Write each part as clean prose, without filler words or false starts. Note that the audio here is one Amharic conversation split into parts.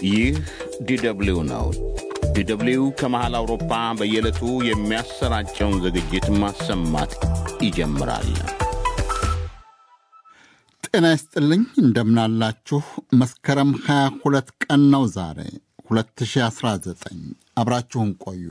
ይህ ዲደብሊው ነው። ዲደብሊው ከመሃል አውሮፓ በየዕለቱ የሚያሰራጨውን ዝግጅት ማሰማት ይጀምራል። ጤና ይስጥልኝ፣ እንደምናላችሁ። መስከረም 22 ቀን ነው ዛሬ 2019። አብራችሁን ቆዩ።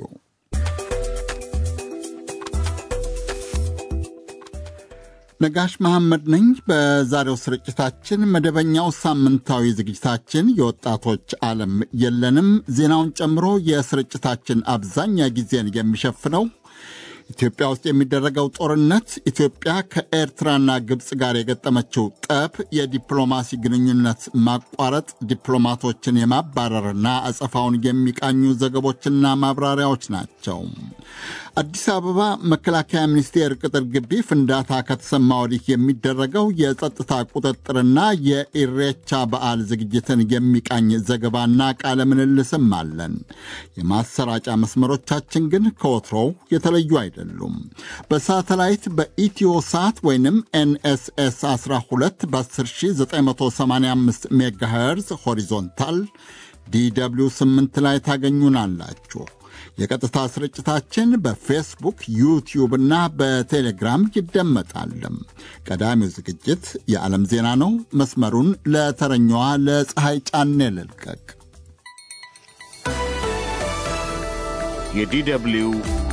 ነጋሽ መሐመድ ነኝ። በዛሬው ስርጭታችን መደበኛው ሳምንታዊ ዝግጅታችን የወጣቶች ዓለም የለንም ዜናውን ጨምሮ የስርጭታችን አብዛኛ ጊዜን የሚሸፍነው ኢትዮጵያ ውስጥ የሚደረገው ጦርነት፣ ኢትዮጵያ ከኤርትራና ግብፅ ጋር የገጠመችው ጠብ፣ የዲፕሎማሲ ግንኙነት ማቋረጥ፣ ዲፕሎማቶችን የማባረርና አጸፋውን የሚቃኙ ዘገቦችና ማብራሪያዎች ናቸው። አዲስ አበባ መከላከያ ሚኒስቴር ቅጥር ግቢ ፍንዳታ ከተሰማ ወዲህ የሚደረገው የጸጥታ ቁጥጥርና የኢሬቻ በዓል ዝግጅትን የሚቃኝ ዘገባና ቃለ ምልልስም አለን። የማሰራጫ መስመሮቻችን ግን ከወትሮው የተለዩ አይደሉም። በሳተላይት በኢትዮሳት ወይንም ኤንኤስኤስ 12 በ10985 ሜጋሄርዝ ሆሪዞንታል DW 8 ላይ ታገኙናላችሁ። የቀጥታ ስርጭታችን በፌስቡክ፣ ዩቲዩብ እና በቴሌግራም ይደመጣል። ቀዳሚው ዝግጅት የዓለም ዜና ነው። መስመሩን ለተረኛዋ ለፀሐይ ጫኔ ልልቀቅ። የዲደብሊው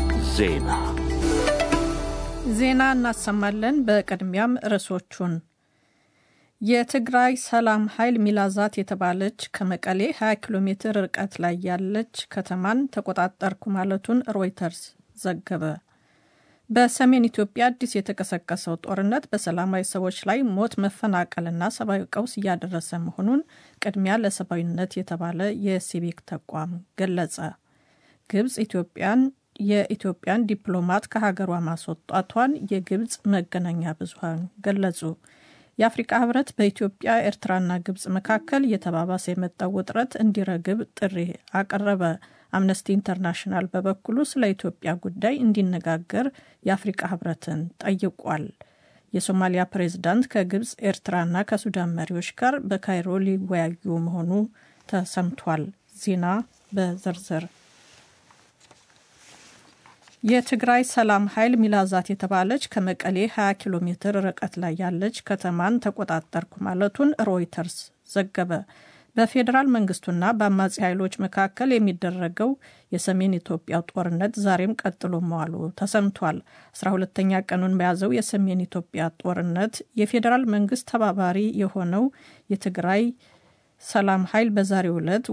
ዜና እናሰማለን። በቅድሚያም ርዕሶቹን። የትግራይ ሰላም ኃይል ሚላዛት የተባለች ከመቀሌ 20 ኪሎ ሜትር ርቀት ላይ ያለች ከተማን ተቆጣጠርኩ ማለቱን ሮይተርስ ዘገበ። በሰሜን ኢትዮጵያ አዲስ የተቀሰቀሰው ጦርነት በሰላማዊ ሰዎች ላይ ሞት፣ መፈናቀልና ሰብአዊ ቀውስ እያደረሰ መሆኑን ቅድሚያ ለሰብአዊነት የተባለ የሲቪክ ተቋም ገለጸ። ግብፅ የኢትዮጵያን ዲፕሎማት ከሀገሯ ማስወጣቷን የግብፅ መገናኛ ብዙሃን ገለጹ። የአፍሪካ ህብረት በኢትዮጵያ ኤርትራና ግብፅ መካከል የተባባሰ የመጣው ውጥረት እንዲረግብ ጥሪ አቀረበ። አምነስቲ ኢንተርናሽናል በበኩሉ ስለ ኢትዮጵያ ጉዳይ እንዲነጋገር የአፍሪካ ህብረትን ጠይቋል። የሶማሊያ ፕሬዝዳንት ከግብፅ ኤርትራና ከሱዳን መሪዎች ጋር በካይሮ ሊወያዩ መሆኑ ተሰምቷል። ዜና በዝርዝር። የትግራይ ሰላም ኃይል ሚላዛት የተባለች ከመቀሌ 20 ኪሎ ሜትር ርቀት ላይ ያለች ከተማን ተቆጣጠርኩ ማለቱን ሮይተርስ ዘገበ። በፌዴራል መንግስቱና በአማጺ ኃይሎች መካከል የሚደረገው የሰሜን ኢትዮጵያ ጦርነት ዛሬም ቀጥሎ መዋሉ ተሰምቷል። 12ኛ ቀኑን በያዘው የሰሜን ኢትዮጵያ ጦርነት የፌዴራል መንግስት ተባባሪ የሆነው የትግራይ ሰላም ኃይል በዛሬው ዕለት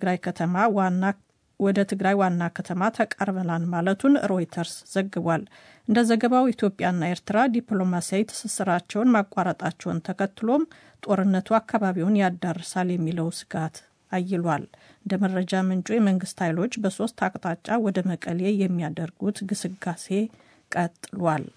ወደ ትግራይ ዋና ከተማ ተቃርበናል ማለቱን ሮይተርስ ዘግቧል። እንደ ዘገባው ኢትዮጵያና ኤርትራ ዲፕሎማሲያዊ ትስስራቸውን ማቋረጣቸውን ተከትሎም ጦርነቱ አካባቢውን ያዳርሳል የሚለው ስጋት አይሏል። እንደ መረጃ ምንጩ የመንግስት ኃይሎች በ3 አቅጣጫ ወደ መቀሌ የሚያደርጉት ግስጋሴ ቀጥሏል።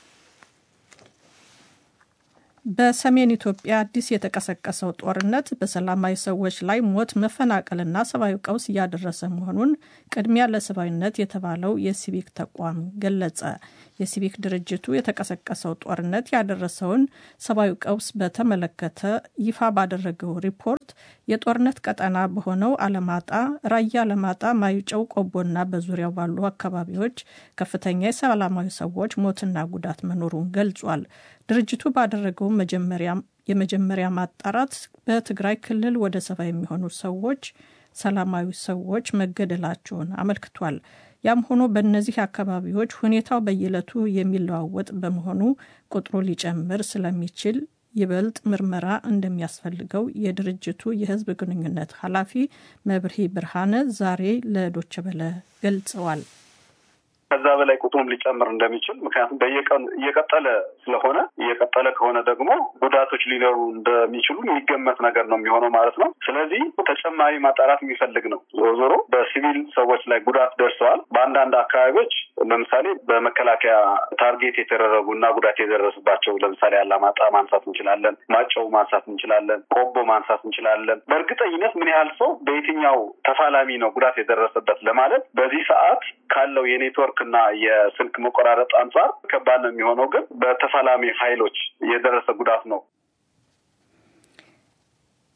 በሰሜን ኢትዮጵያ አዲስ የተቀሰቀሰው ጦርነት በሰላማዊ ሰዎች ላይ ሞት፣ መፈናቀልና ሰብአዊ ቀውስ እያደረሰ መሆኑን ቅድሚያ ለሰብአዊነት የተባለው የሲቪክ ተቋም ገለጸ። የሲቪክ ድርጅቱ የተቀሰቀሰው ጦርነት ያደረሰውን ሰብአዊ ቀውስ በተመለከተ ይፋ ባደረገው ሪፖርት የጦርነት ቀጠና በሆነው አለማጣ፣ ራያ አለማጣ፣ ማይጨው፣ ቆቦና በዙሪያው ባሉ አካባቢዎች ከፍተኛ የሰላማዊ ሰዎች ሞትና ጉዳት መኖሩን ገልጿል። ድርጅቱ ባደረገው የመጀመሪያ ማጣራት በትግራይ ክልል ወደ 70 የሚሆኑ ሰላማዊ ሰዎች መገደላቸውን አመልክቷል። ያም ሆኖ በእነዚህ አካባቢዎች ሁኔታው በየዕለቱ የሚለዋወጥ በመሆኑ ቁጥሩ ሊጨምር ስለሚችል ይበልጥ ምርመራ እንደሚያስፈልገው የድርጅቱ የሕዝብ ግንኙነት ኃላፊ መብርሂ ብርሃነ ዛሬ ለዶይቼ ቬለ ገልጸዋል። ከዛ በላይ ቁጥሩም ሊጨምር እንደሚችል፣ ምክንያቱም በየቀኑ እየቀጠለ ከሆነ ደግሞ ጉዳቶች ሊኖሩ እንደሚችሉ የሚገመት ነገር ነው የሚሆነው ማለት ነው። ስለዚህ ተጨማሪ ማጣራት የሚፈልግ ነው። ዞሮ በሲቪል ሰዎች ላይ ጉዳት ደርሰዋል። በአንዳንድ አካባቢዎች ለምሳሌ በመከላከያ ታርጌት የተደረጉና ጉዳት የደረሰባቸው ለምሳሌ አላማጣ ማንሳት እንችላለን፣ ማጨው ማንሳት እንችላለን፣ ቆቦ ማንሳት እንችላለን። በእርግጠኝነት ምን ያህል ሰው በየትኛው ተፋላሚ ነው ጉዳት የደረሰበት ለማለት በዚህ ሰዓት ካለው የኔትወርክና የስልክ መቆራረጥ አንጻር ከባድ ነው የሚሆነው። ግን በተፋላሚ ኃይሎች የደረሰ ጉዳት ነው።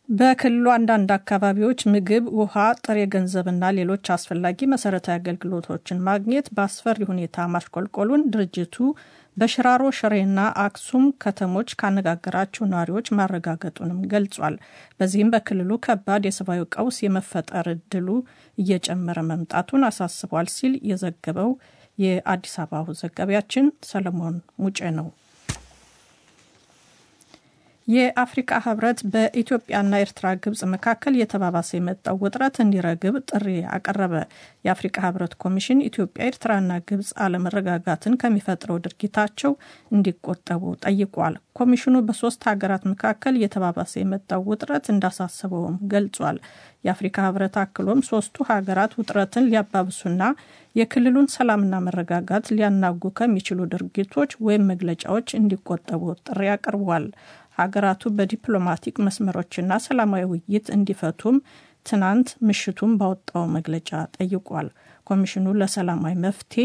በክልሉ አንዳንድ አካባቢዎች ምግብ፣ ውሃ፣ ጥሬ ገንዘብና ሌሎች አስፈላጊ መሰረታዊ አገልግሎቶችን ማግኘት በአስፈሪ ሁኔታ ማሽቆልቆሉን ድርጅቱ በሽራሮ ሽሬና አክሱም ከተሞች ካነጋገራቸው ነዋሪዎች ማረጋገጡንም ገልጿል። በዚህም በክልሉ ከባድ የሰብአዊ ቀውስ የመፈጠር እድሉ እየጨመረ መምጣቱን አሳስቧል ሲል የዘገበው የአዲስ አበባው ዘጋቢያችን ሰለሞን ሙጬ ነው። የአፍሪካ ህብረት በኢትዮጵያና ኤርትራ ግብጽ መካከል የተባባሰ የመጣው ውጥረት እንዲረግብ ጥሪ አቀረበ። የአፍሪካ ህብረት ኮሚሽን ኢትዮጵያ፣ ኤርትራና ግብጽ አለመረጋጋትን ከሚፈጥረው ድርጊታቸው እንዲቆጠቡ ጠይቋል። ኮሚሽኑ በሶስት ሀገራት መካከል የተባባሰ የመጣው ውጥረት እንዳሳሰበውም ገልጿል። የአፍሪካ ህብረት አክሎም ሶስቱ ሀገራት ውጥረትን ሊያባብሱና የክልሉን ሰላምና መረጋጋት ሊያናጉ ከሚችሉ ድርጊቶች ወይም መግለጫዎች እንዲቆጠቡ ጥሪ አቅርቧል። ሀገራቱ በዲፕሎማቲክ መስመሮችና ሰላማዊ ውይይት እንዲፈቱም ትናንት ምሽቱም ባወጣው መግለጫ ጠይቋል። ኮሚሽኑ ለሰላማዊ መፍትሄ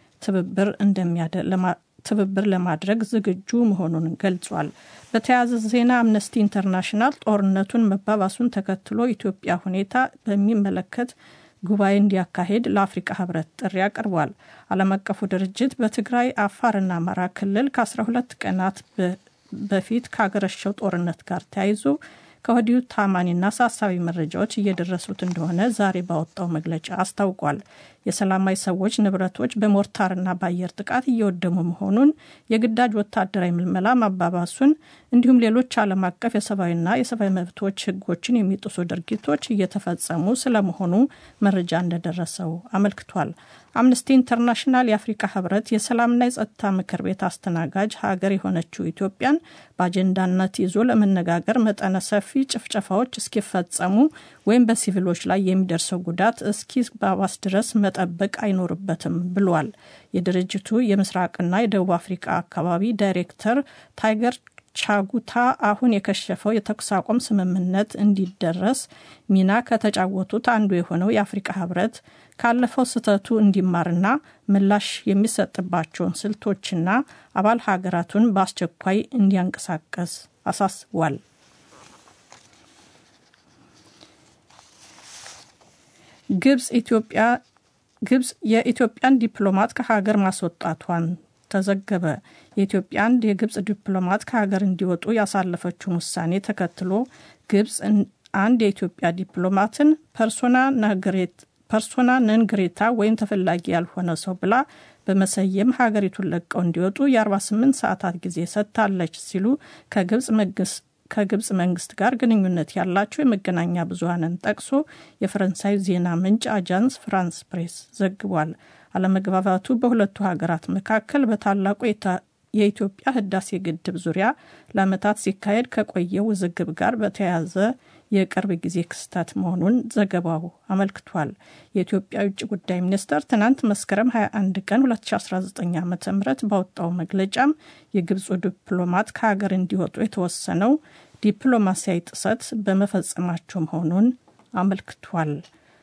ትብብር ለማድረግ ዝግጁ መሆኑን ገልጿል። በተያያዘ ዜና አምነስቲ ኢንተርናሽናል ጦርነቱን መባባሱን ተከትሎ ኢትዮጵያ ሁኔታ በሚመለከት ጉባኤ እንዲያካሄድ ለአፍሪካ ህብረት ጥሪ አቅርቧል። ዓለም አቀፉ ድርጅት በትግራይ፣ አፋርና አማራ ክልል ከ12 ቀናት በፊት ካገረሸው ጦርነት ጋር ተያይዞ ከወዲሁ ታማኒና አሳሳቢ መረጃዎች እየደረሱት እንደሆነ ዛሬ ባወጣው መግለጫ አስታውቋል። የሰላማዊ ሰዎች ንብረቶች በሞርታርና በአየር ጥቃት እየወደሙ መሆኑን፣ የግዳጅ ወታደራዊ ምልመላ ማባባሱን እንዲሁም ሌሎች ዓለም አቀፍ የሰብአዊና የሰብአዊ መብቶች ህጎችን የሚጥሱ ድርጊቶች እየተፈጸሙ ስለመሆኑ መረጃ እንደደረሰው አመልክቷል። አምነስቲ ኢንተርናሽናል የአፍሪካ ህብረት የሰላምና የጸጥታ ምክር ቤት አስተናጋጅ ሀገር የሆነችው ኢትዮጵያን በአጀንዳነት ይዞ ለመነጋገር መጠነ ሰፊ ጭፍጨፋዎች እስኪፈጸሙ ወይም በሲቪሎች ላይ የሚደርሰው ጉዳት እስኪባባስ ድረስ መጠበቅ አይኖርበትም ብሏል። የድርጅቱ የምስራቅና የደቡብ አፍሪካ አካባቢ ዳይሬክተር ታይገር ቻጉታ አሁን የከሸፈው የተኩስ አቁም ስምምነት እንዲደረስ ሚና ከተጫወቱት አንዱ የሆነው የአፍሪካ ህብረት ካለፈው ስህተቱ እንዲማርና ምላሽ የሚሰጥባቸውን ስልቶችና አባል ሀገራቱን በአስቸኳይ እንዲያንቀሳቀስ አሳስቧል። ግብጽ የኢትዮጵያን ዲፕሎማት ከሀገር ማስወጣቷን ተዘገበ። የኢትዮጵያ የግብጽ ዲፕሎማት ከሀገር እንዲወጡ ያሳለፈችውን ውሳኔ ተከትሎ ግብጽ አንድ የኢትዮጵያ ዲፕሎማትን ፐርሶና ነን ግሬታ ወይም ተፈላጊ ያልሆነ ሰው ብላ በመሰየም ሀገሪቱን ለቀው እንዲወጡ የ48 ሰዓታት ጊዜ ሰጥታለች ሲሉ ከግብጽ መንግስት ጋር ግንኙነት ያላቸው የመገናኛ ብዙሃንን ጠቅሶ የፈረንሳይ ዜና ምንጭ አጃንስ ፍራንስ ፕሬስ ዘግቧል። አለመግባባቱ በሁለቱ ሀገራት መካከል በታላቁ የኢትዮጵያ ህዳሴ ግድብ ዙሪያ ለዓመታት ሲካሄድ ከቆየው ውዝግብ ጋር በተያያዘ የቅርብ ጊዜ ክስተት መሆኑን ዘገባው አመልክቷል። የኢትዮጵያ ውጭ ጉዳይ ሚኒስቴር ትናንት መስከረም 21 ቀን 2019 ዓ.ም ባወጣው መግለጫም የግብፁ ዲፕሎማት ከሀገር እንዲወጡ የተወሰነው ዲፕሎማሲያዊ ጥሰት በመፈጸማቸው መሆኑን አመልክቷል።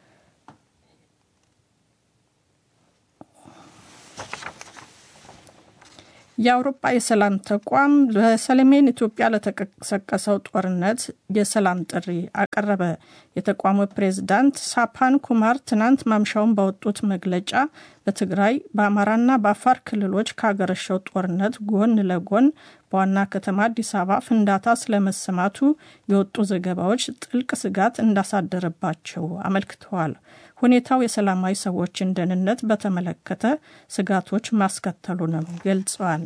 የአውሮፓ የሰላም ተቋም በሰሜን ኢትዮጵያ ለተቀሰቀሰው ጦርነት የሰላም ጥሪ አቀረበ። የተቋሙ ፕሬዝዳንት ሳፓን ኩማር ትናንት ማምሻውን ባወጡት መግለጫ በትግራይ በአማራና በአፋር ክልሎች ካገረሸው ጦርነት ጎን ለጎን በዋና ከተማ አዲስ አበባ ፍንዳታ ስለመሰማቱ የወጡ ዘገባዎች ጥልቅ ስጋት እንዳሳደረባቸው አመልክተዋል። ሁኔታው የሰላማዊ ሰዎችን ደህንነት በተመለከተ ስጋቶች ማስከተሉንም ገልጸዋል።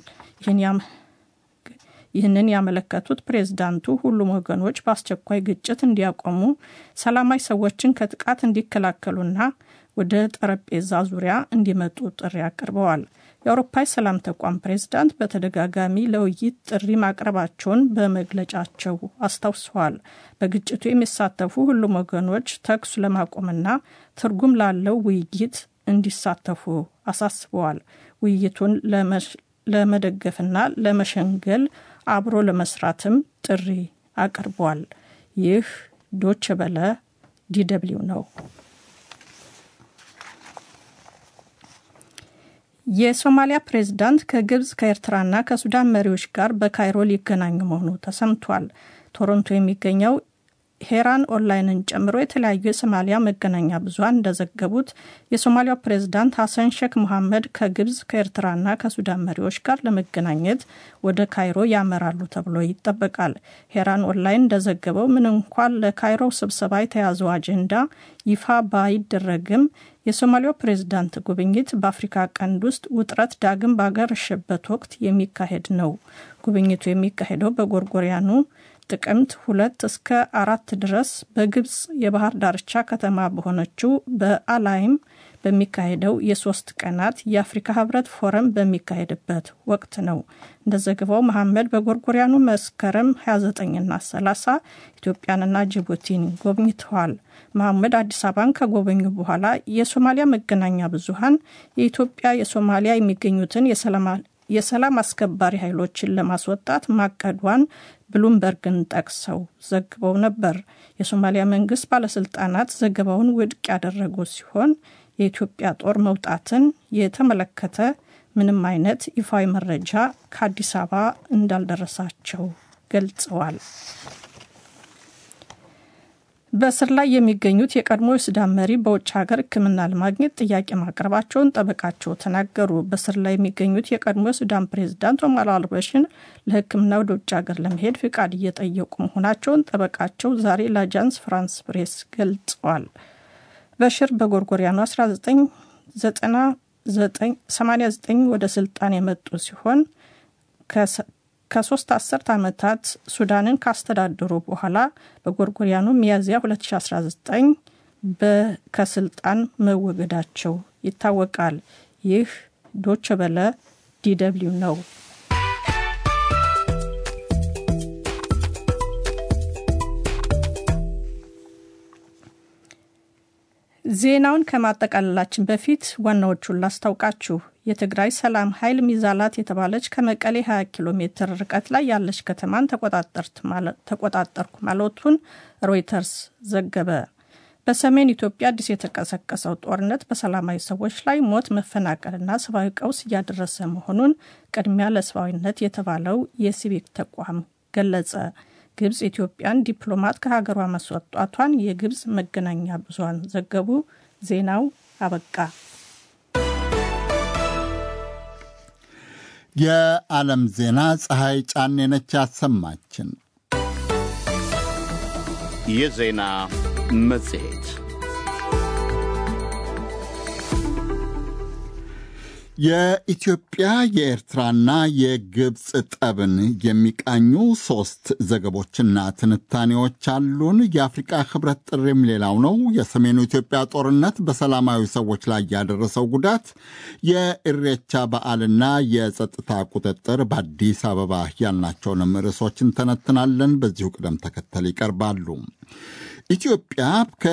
ይህንን ያመለከቱት ፕሬዝዳንቱ ሁሉም ወገኖች በአስቸኳይ ግጭት እንዲያቆሙ፣ ሰላማዊ ሰዎችን ከጥቃት እንዲከላከሉና ወደ ጠረጴዛ ዙሪያ እንዲመጡ ጥሪ አቅርበዋል። የአውሮፓ የሰላም ተቋም ፕሬዝዳንት በተደጋጋሚ ለውይይት ጥሪ ማቅረባቸውን በመግለጫቸው አስታውሰዋል። በግጭቱ የሚሳተፉ ሁሉም ወገኖች ተኩስ ለማቆምና ትርጉም ላለው ውይይት እንዲሳተፉ አሳስበዋል። ውይይቱን ለመደገፍና ለመሸንገል አብሮ ለመስራትም ጥሪ አቅርቧል። ይህ ዶቼ ቬለ ዲደብሊው ነው። የሶማሊያ ፕሬዝዳንት ከግብጽ ከኤርትራና ከሱዳን መሪዎች ጋር በካይሮ ሊገናኙ መሆኑ ተሰምቷል። ቶሮንቶ የሚገኘው ሄራን ኦንላይንን ጨምሮ የተለያዩ የሶማሊያ መገናኛ ብዙሃን እንደዘገቡት የሶማሊያው ፕሬዝዳንት ሐሰን ሼክ መሐመድ ከግብጽ ከኤርትራና ከሱዳን መሪዎች ጋር ለመገናኘት ወደ ካይሮ ያመራሉ ተብሎ ይጠበቃል። ሄራን ኦንላይን እንደዘገበው ምን እንኳን ለካይሮ ስብሰባ የተያዘው አጀንዳ ይፋ ባይደረግም የሶማሊያው ፕሬዝዳንት ጉብኝት በአፍሪካ ቀንድ ውስጥ ውጥረት ዳግም ባገረሸበት ወቅት የሚካሄድ ነው። ጉብኝቱ የሚካሄደው በጎርጎሪያኑ ጥቅምት 2 እስከ 4 ድረስ በግብጽ የባህር ዳርቻ ከተማ በሆነችው በአላይም በሚካሄደው የ3 ቀናት የአፍሪካ ህብረት ፎረም በሚካሄድበት ወቅት ነው። እንደዘገበው መሐመድ በጎርጎሪያኑ መስከረም 29ና 30 ኢትዮጵያንና ጅቡቲን ጎብኝተዋል። መሐመድ አዲስ አበባን ከጎበኙ በኋላ የሶማሊያ መገናኛ ብዙሃን የኢትዮጵያ የሶማሊያ የሚገኙትን የሰላም አስከባሪ ኃይሎችን ለማስወጣት ማቀዷን ብሉምበርግን ጠቅሰው ዘግበው ነበር። የሶማሊያ መንግስት ባለስልጣናት ዘገባውን ውድቅ ያደረጉ ሲሆን የኢትዮጵያ ጦር መውጣትን የተመለከተ ምንም አይነት ይፋዊ መረጃ ከአዲስ አበባ እንዳልደረሳቸው ገልጸዋል። በእስር ላይ የሚገኙት የቀድሞ የሱዳን መሪ በውጭ ሀገር ሕክምና ለማግኘት ጥያቄ ማቅረባቸውን ጠበቃቸው ተናገሩ። በእስር ላይ የሚገኙት የቀድሞ የሱዳን ፕሬዝዳንት ኦማር አልበሽር ለሕክምና ወደ ውጭ ሀገር ለመሄድ ፍቃድ እየጠየቁ መሆናቸውን ጠበቃቸው ዛሬ ለአጃንስ ፍራንስ ፕሬስ ገልጸዋል። በሽር በጎርጎሪያኑ 1989 ወደ ስልጣን የመጡ ሲሆን ከ3 አስርት ዓመታት ሱዳንን ካስተዳደሩ በኋላ በጎርጎሪያኑ ሚያዝያ 2019 ከስልጣን መወገዳቸው ይታወቃል። ይህ ዶቼ ቬለ ዲደብሊው ነው። ዜናውን ከማጠቃለላችን በፊት ዋናዎቹን ላስታውቃችሁ። የትግራይ ሰላም ኃይል ሚዛላት የተባለች ከመቀሌ 20 ኪሎ ሜትር ርቀት ላይ ያለች ከተማን ተቆጣጠርኩ ማለቱን ሮይተርስ ዘገበ። በሰሜን ኢትዮጵያ አዲስ የተቀሰቀሰው ጦርነት በሰላማዊ ሰዎች ላይ ሞት፣ መፈናቀልና ሰብአዊ ቀውስ እያደረሰ መሆኑን ቅድሚያ ለሰብአዊነት የተባለው የሲቪክ ተቋም ገለጸ። ግብጽ ኢትዮጵያን ዲፕሎማት ከሀገሯ ማስወጣቷን የግብጽ መገናኛ ብዙሃን ዘገቡ። ዜናው አበቃ። የዓለም ዜና ፀሐይ ጫኔ ነች ያሰማችን። የዜና መጽሔት የኢትዮጵያ የኤርትራና የግብጽ ጠብን የሚቃኙ 3 ዘገቦችና ትንታኔዎች አሉን። የአፍሪቃ ህብረት ጥሪም ሌላው ነው። የሰሜኑ ኢትዮጵያ ጦርነት በሰላማዊ ሰዎች ላይ ያደረሰው ጉዳት፣ የኢሬቻ በዓልና የጸጥታ ቁጥጥር በአዲስ አበባ ያልናቸውንም ርዕሶች እንተነትናለን። በዚሁ ቅደም ተከተል ይቀርባሉ። ኢትዮጵያ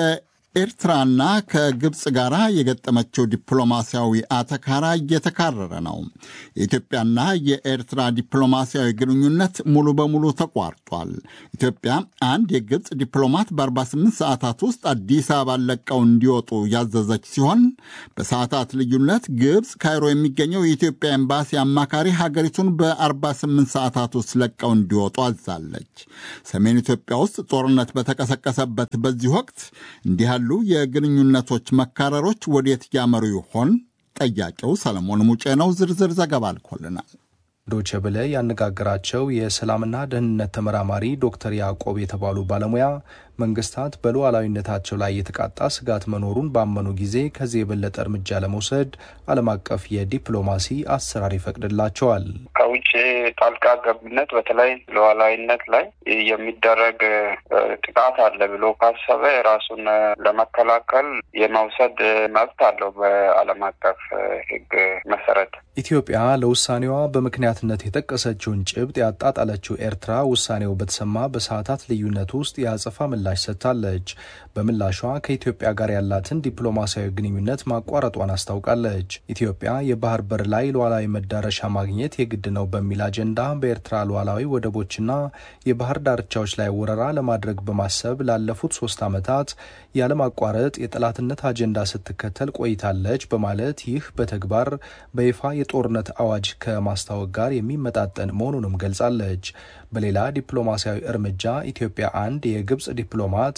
ኤርትራና ከግብጽ ጋር የገጠመችው ዲፕሎማሲያዊ አተካራ እየተካረረ ነው። የኢትዮጵያና የኤርትራ ዲፕሎማሲያዊ ግንኙነት ሙሉ በሙሉ ተቋርጧል። ኢትዮጵያ አንድ የግብጽ ዲፕሎማት በ48 ሰዓታት ውስጥ አዲስ አበባ ለቀው እንዲወጡ ያዘዘች ሲሆን በሰዓታት ልዩነት ግብጽ ካይሮ የሚገኘው የኢትዮጵያ ኤምባሲ አማካሪ ሀገሪቱን በ48 ሰዓታት ውስጥ ለቀው እንዲወጡ አዛለች። ሰሜን ኢትዮጵያ ውስጥ ጦርነት በተቀሰቀሰበት በዚህ ወቅት እንዲህ ያሉ የግንኙነቶች መካረሮች ወዴት ያመሩ ይሆን? ጠያቂው ሰለሞን ሙጬ ነው። ዝርዝር ዘገባ አልኮልናል። ዶቼ ቬለ ያነጋገራቸው የሰላምና ደህንነት ተመራማሪ ዶክተር ያዕቆብ የተባሉ ባለሙያ መንግስታት በሉዓላዊነታቸው ላይ የተቃጣ ስጋት መኖሩን ባመኑ ጊዜ ከዚህ የበለጠ እርምጃ ለመውሰድ ዓለም አቀፍ የዲፕሎማሲ አሰራር ይፈቅድላቸዋል። ከውጭ ጣልቃ ገብነት በተለይ ሉዓላዊነት ላይ የሚደረግ ጥቃት አለ ብሎ ካሰበ ራሱን ለመከላከል የመውሰድ መብት አለው በዓለም አቀፍ ሕግ መሰረት። ኢትዮጵያ ለውሳኔዋ በምክንያትነት የጠቀሰችውን ጭብጥ ያጣጣለችው ኤርትራ ውሳኔው በተሰማ በሰዓታት ልዩነት ውስጥ የአጸፋ ምላሽ ሰጥታለች። በምላሿ ከኢትዮጵያ ጋር ያላትን ዲፕሎማሲያዊ ግንኙነት ማቋረጧን አስታውቃለች። ኢትዮጵያ የባህር በር ላይ ሉዓላዊ መዳረሻ ማግኘት የግድ ነው በሚል አጀንዳ በኤርትራ ሉዓላዊ ወደቦችና የባህር ዳርቻዎች ላይ ወረራ ለማድረግ በማሰብ ላለፉት 3 ዓመታት ያለማቋረጥ የጠላትነት አጀንዳ ስትከተል ቆይታለች በማለት ይህ በተግባር በይፋ የጦርነት አዋጅ ከማስታወቅ ጋር የሚመጣጠን መሆኑንም ገልጻለች። በሌላ ዲፕሎማሲያዊ እርምጃ ኢትዮጵያ አንድ የግብጽ ዲፕሎማት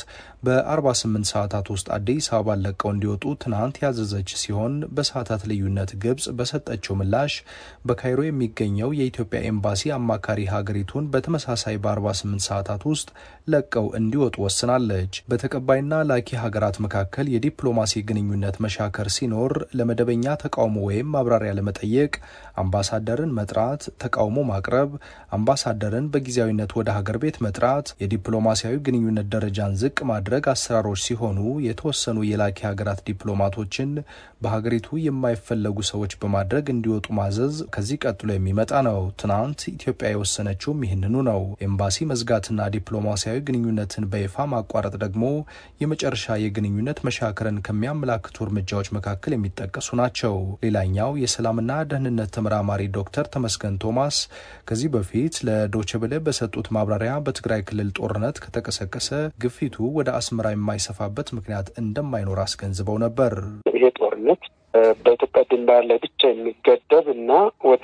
በ48 ሰዓታት ውስጥ አዲስ አበባ ለቀው እንዲወጡ ትናንት ያዘዘች ሲሆን በሰዓታት ልዩነት ግብጽ በሰጠችው ምላሽ በካይሮ የሚገኘው የኢትዮጵያ ኤምባሲ አማካሪ ሀገሪቱን በተመሳሳይ በ48 ሰዓታት ውስጥ ለቀው እንዲወጡ ወስናለች። በተቀባይና ላኪ ሀገራት መካከል የዲፕሎማሲ ግንኙነት መሻከር ሲኖር ለመደበኛ ተቃውሞ ወይም ማብራሪያ ለመጠየቅ አምባሳደርን መጥራት፣ ተቃውሞ ማቅረብ፣ አምባሳደርን በጊዜያዊነት ወደ ሀገር ቤት መጥራት፣ የዲፕሎማሲያዊ ግንኙነት ደረጃን ዝቅ ማድረግ አሰራሮች ሲሆኑ የተወሰኑ የላኪ ሀገራት ዲፕሎማቶችን በሀገሪቱ የማይፈለጉ ሰዎች በማድረግ እንዲወጡ ማዘዝ ከዚህ ቀጥሎ የሚመጣ ነው። ትናንት ኢትዮጵያ የወሰነችውም ይህንኑ ነው። ኤምባሲ መዝጋትና ዲፕሎማሲያዊ ግንኙነትን በይፋ ማቋረጥ ደግሞ የመጨረሻ የግንኙነት መሻከርን ከሚያመላክቱ እርምጃዎች መካከል የሚጠቀሱ ናቸው። ሌላኛው የሰላምና ደህንነት ተመራማሪ ዶክተር ተመስገን ቶማስ ከዚህ በፊት ለዶይቼ ቬለ በሰጡት ማብራሪያ በትግራይ ክልል ጦርነት ከተቀሰቀሰ ግፊቱ ወደ አስመራ የማይሰፋበት ምክንያት እንደማይኖር አስገንዝበው ነበር። ይሄ ጦርነት በኢትዮጵያ ድንበር ላይ ብቻ የሚገደብ እና ወደ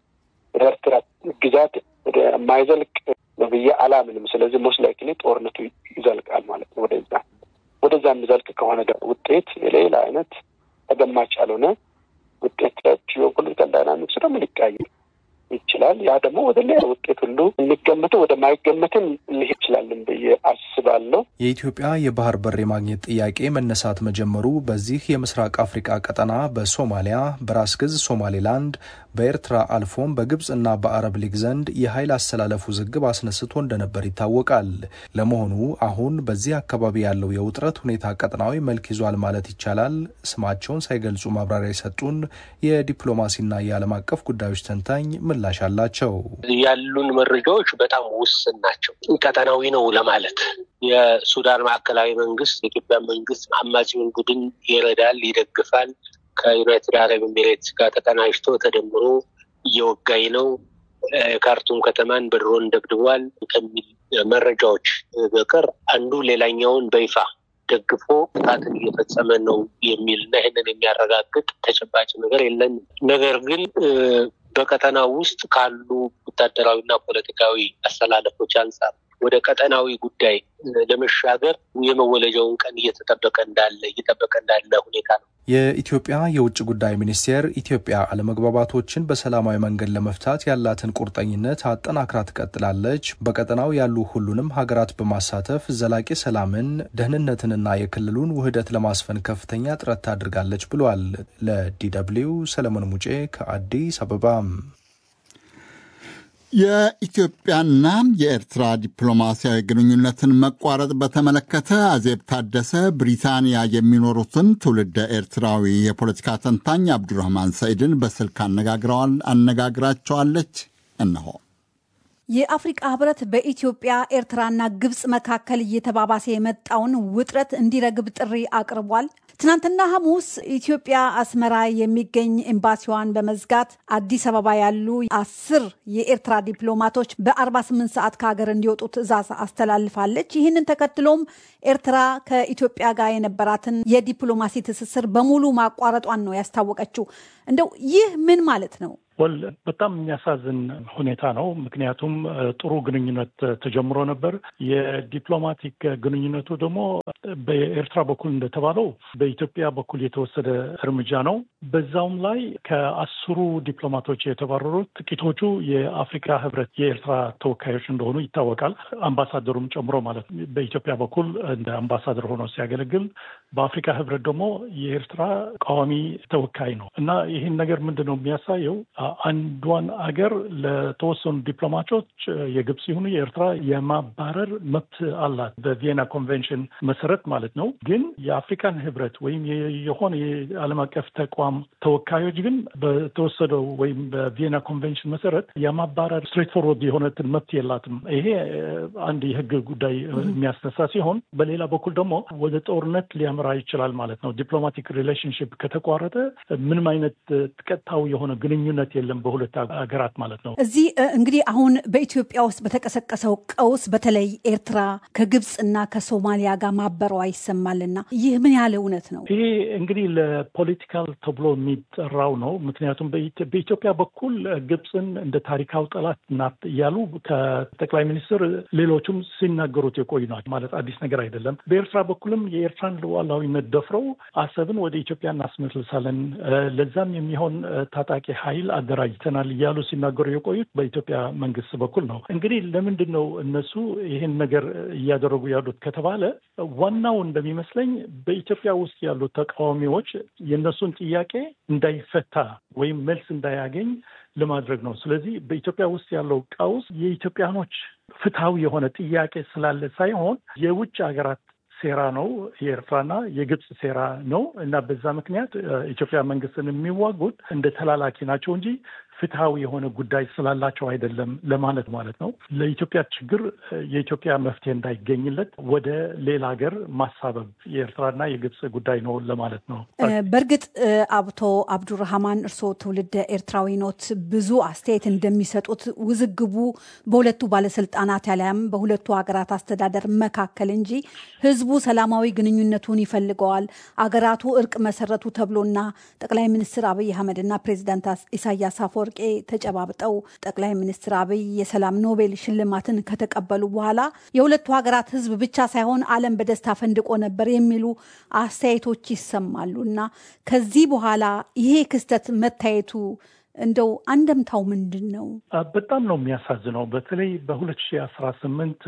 ኤርትራ ግዛት ወደ ማይዘልቅ ነብይ አላምንም። ስለዚህ ሞስት ላይክሊ ጦርነቱ ይዘልቃል ማለት ነው። ወደዛ የሚዘልቅ ከሆነ ውጤት የሌላ አይነት ተገማች ያልሆነ ውጤት ጂኦፖለቲካል ዳይናሚክስ ደግሞ ሊቀያየር ይችላል። ያ ደግሞ ወደ ሌላ ውጤት ሁሉ የሚገመተው ወደ ማይገመትም ሊሄድ ይችላል ብዬ አስባለሁ። የኢትዮጵያ የባህር በር የማግኘት ጥያቄ መነሳት መጀመሩ በዚህ የምስራቅ አፍሪካ ቀጠና በሶማሊያ፣ በራስ ገዝ ሶማሌላንድ፣ በኤርትራ አልፎም በግብጽና በአረብ ሊግ ዘንድ የኃይል አስተላለፉ ዝግብ አስነስቶ እንደነበር ይታወቃል። ለመሆኑ አሁን በዚህ አካባቢ ያለው የውጥረት ሁኔታ ቀጠናዊ መልክ ይዟል ማለት ይቻላል? ስማቸውን ሳይገልጹ ማብራሪያ የሰጡን የዲፕሎማሲና የዓለም አቀፍ ጉዳዮች ተንታኝ ምላሽ አላቸው። ያሉን መረጃዎች በጣም ውስን ናቸው። ቀጠናዊ ነው ለማለት የሱዳን ማዕከላዊ መንግስት የኢትዮጵያ መንግስት አማጺውን ቡድን ይረዳል፣ ይደግፋል፣ ከዩናይትድ አረብ ኤሚሬትስ ጋር ተቀናጅቶ ተደምሮ እየወጋይ ነው፣ ካርቱም ከተማን በድሮን ደብድቧል ከሚል መረጃዎች በቀር አንዱ ሌላኛውን በይፋ ደግፎ ጥቃትን እየፈጸመ ነው የሚልና ይህንን የሚያረጋግጥ ተጨባጭ ነገር የለም። ነገር ግን በቀጠናው ውስጥ ካሉ ወታደራዊና ፖለቲካዊ አስተላለፎች አንፃር ወደ ቀጠናዊ ጉዳይ ለመሻገር የመወለጃውን ቀን እየጠበቀ እንዳለ ሁኔታ ነው። የኢትዮጵያ የውጭ ጉዳይ ሚኒስቴር ኢትዮጵያ አለመግባባቶችን በሰላማዊ መንገድ ለመፍታት ያላትን ቁርጠኝነት አጠናክራ ትቀጥላለች፣ በቀጠናው ያሉ ሁሉንም ሀገራት በማሳተፍ ዘላቂ ሰላምን፣ ደህንነትንና የክልሉን ውህደት ለማስፈን ከፍተኛ ጥረት ታድርጋለች ብሏል። ለዲደብሊው ሰለሞን ሙጬ ከአዲስ አበባ። የኢትዮጵያና የኤርትራ ዲፕሎማሲያዊ ግንኙነትን መቋረጥ በተመለከተ አዜብ ታደሰ ብሪታንያ የሚኖሩትን ትውልደ ኤርትራዊ የፖለቲካ ተንታኝ አብዱራህማን ሰይድን በስልክ አነጋግራቸዋለች። እነሆ። የአፍሪካ ህብረት በኢትዮጵያ ኤርትራና ግብጽ መካከል እየተባባሰ የመጣውን ውጥረት እንዲረግብ ጥሪ አቅርቧል። ትናንትና ሐሙስ ኢትዮጵያ አስመራ የሚገኝ ኤምባሲዋን በመዝጋት አዲስ አበባ ያሉ 10 የኤርትራ ዲፕሎማቶች በ48 ሰዓት ከሀገር እንዲወጡ ትዕዛዝ አስተላልፋለች። ይህንን ተከትሎም ኤርትራ ከኢትዮጵያ ጋር የነበራትን የዲፕሎማሲ ትስስር በሙሉ ማቋረጧን ነው ያስታወቀችው። እንደው ይህ ምን ማለት ነው? በጣም የሚያሳዝን ሁኔታ ነው። ምክንያቱም ጥሩ ግንኙነት ተጀምሮ ነበር። የዲፕሎማቲክ ግንኙነቱ ደግሞ በኤርትራ በኩል እንደተባለው በኢትዮጵያ በኩል የተወሰደ እርምጃ ነው። በዛውም ላይ ከ10 ዲፕሎማቶች የተባረሩት ጥቂቶቹ የአፍሪካ ህብረት የኤርትራ ተወካዮች እንደሆኑ ይታወቃል። አምባሳደሩም ጨምሮ ማለት ነው። በኢትዮጵያ በኩል እንደ አምባሳደር ሆኖ ሲያገለግል፣ በአፍሪካ ህብረት ደግሞ የኤርትራ ቋሚ ተወካይ ነው እና ይህን ነገር ምንድን ነው የሚያሳየው? አንዷን አገር ለተወሰኑ ዲፕሎማቶች የግብጽ ይሁኑ የኤርትራ የማባረር መብት አላት በቪየና ኮንቬንሽን መሰረት ማለት ነው። ግን የአፍሪካን ህብረት ወይም የሆነ የዓለም አቀፍ ተቋም ተወካዮች ግን በተወሰደው ወይም በቪየና ኮንቬንሽን መሰረት የማባረር ስትሬት ፎርወርድ የሆነትን መብት የላትም። ይሄ አንድ የህግ ጉዳይ የሚያስነሳ ሲሆን፣ በሌላ በኩል ደግሞ ወደ ጦርነት ሊያመራ ይችላል ማለት ነው። ዲፕሎማቲክ ሪሌሽንሽፕ ከተቋረጠ ምንም አይነት ቀጥታዊ የሆነ ግንኙነት ግንኙነት የለም በሁለት ሀገራት ማለት ነው። እዚህ እንግዲህ አሁን በኢትዮጵያ ውስጥ በተቀሰቀሰው ቀውስ በተለይ ኤርትራ ከግብፅና ከሶማሊያ ጋር ማበሯ ይሰማልና ይህ ምን ያህል እውነት ነው? ይሄ እንግዲህ ለፖለቲካል ተብሎ የሚጠራው ነው። ምክንያቱም በኢትዮጵያ በኩል ግብፅን እንደ ታሪካዊ ጠላት ናት እያሉ ከጠቅላይ ሚኒስትር ሌሎቹም ሲናገሩት የቆዩ ናቸው። ማለት አዲስ ነገር አይደለም። በኤርትራ በኩልም የኤርትራን ሉዓላዊነት ደፍረው አሰብን ወደ ኢትዮጵያ እናስመልሳለን፣ ለዛም የሚሆን ታጣቂ ኃይል አደራጅተናል እያሉ ሲናገሩ የቆዩት በኢትዮጵያ መንግስት በኩል ነው። እንግዲህ ለምንድን ነው እነሱ ይህን ነገር እያደረጉ ያሉት ከተባለ ዋናው እንደሚመስለኝ በኢትዮጵያ ውስጥ ያሉ ተቃዋሚዎች የእነሱን ጥያቄ እንዳይፈታ ወይም መልስ እንዳያገኝ ለማድረግ ነው። ስለዚህ በኢትዮጵያ ውስጥ ያለው ቀውስ የኢትዮጵያኖች ፍትሐዊ የሆነ ጥያቄ ስላለ ሳይሆን የውጭ ሀገራት ሴራ ነው፣ የኤርትራና የግብፅ ሴራ ነው እና በዛ ምክንያት ኢትዮጵያ መንግስትን የሚዋጉት እንደ ተላላኪ ናቸው እንጂ ፍትሐዊ የሆነ ጉዳይ ስላላቸው አይደለም ለማለት ማለት ነው። ለኢትዮጵያ ችግር የኢትዮጵያ መፍትሄ እንዳይገኝለት ወደ ሌላ ሀገር ማሳበብ የኤርትራና የግብፅ ጉዳይ ነው ለማለት ነው። በእርግጥ አቶ አብዱራህማን እርስዎ ትውልደ ኤርትራዊ ኖት። ብዙ አስተያየት እንደሚሰጡት ውዝግቡ በሁለቱ ባለስልጣናት ያለያም በሁለቱ ሀገራት አስተዳደር መካከል እንጂ ህዝቡ ሰላማዊ ግንኙነቱን ይፈልገዋል። አገራቱ እርቅ መሰረቱ ተብሎና ጠቅላይ ሚኒስትር አብይ አህመድና ፕሬዚዳንት ኢሳያስ አፈወርቂ ተጨባብጠው ጠቅላይ ሚኒስትር አብይ የሰላም ኖቤል ሽልማትን ከተቀበሉ በኋላ የሁለቱ ሀገራት ህዝብ ብቻ ሳይሆን ዓለም በደስታ ፈንድቆ ነበር የሚሉ አስተያየቶች ይሰማሉ እና ከዚህ በኋላ ይሄ ክስተት መታየቱ እንደው አንደምታው ምንድን ነው? በጣም ነው የሚያሳዝነው። በተለይ በ2018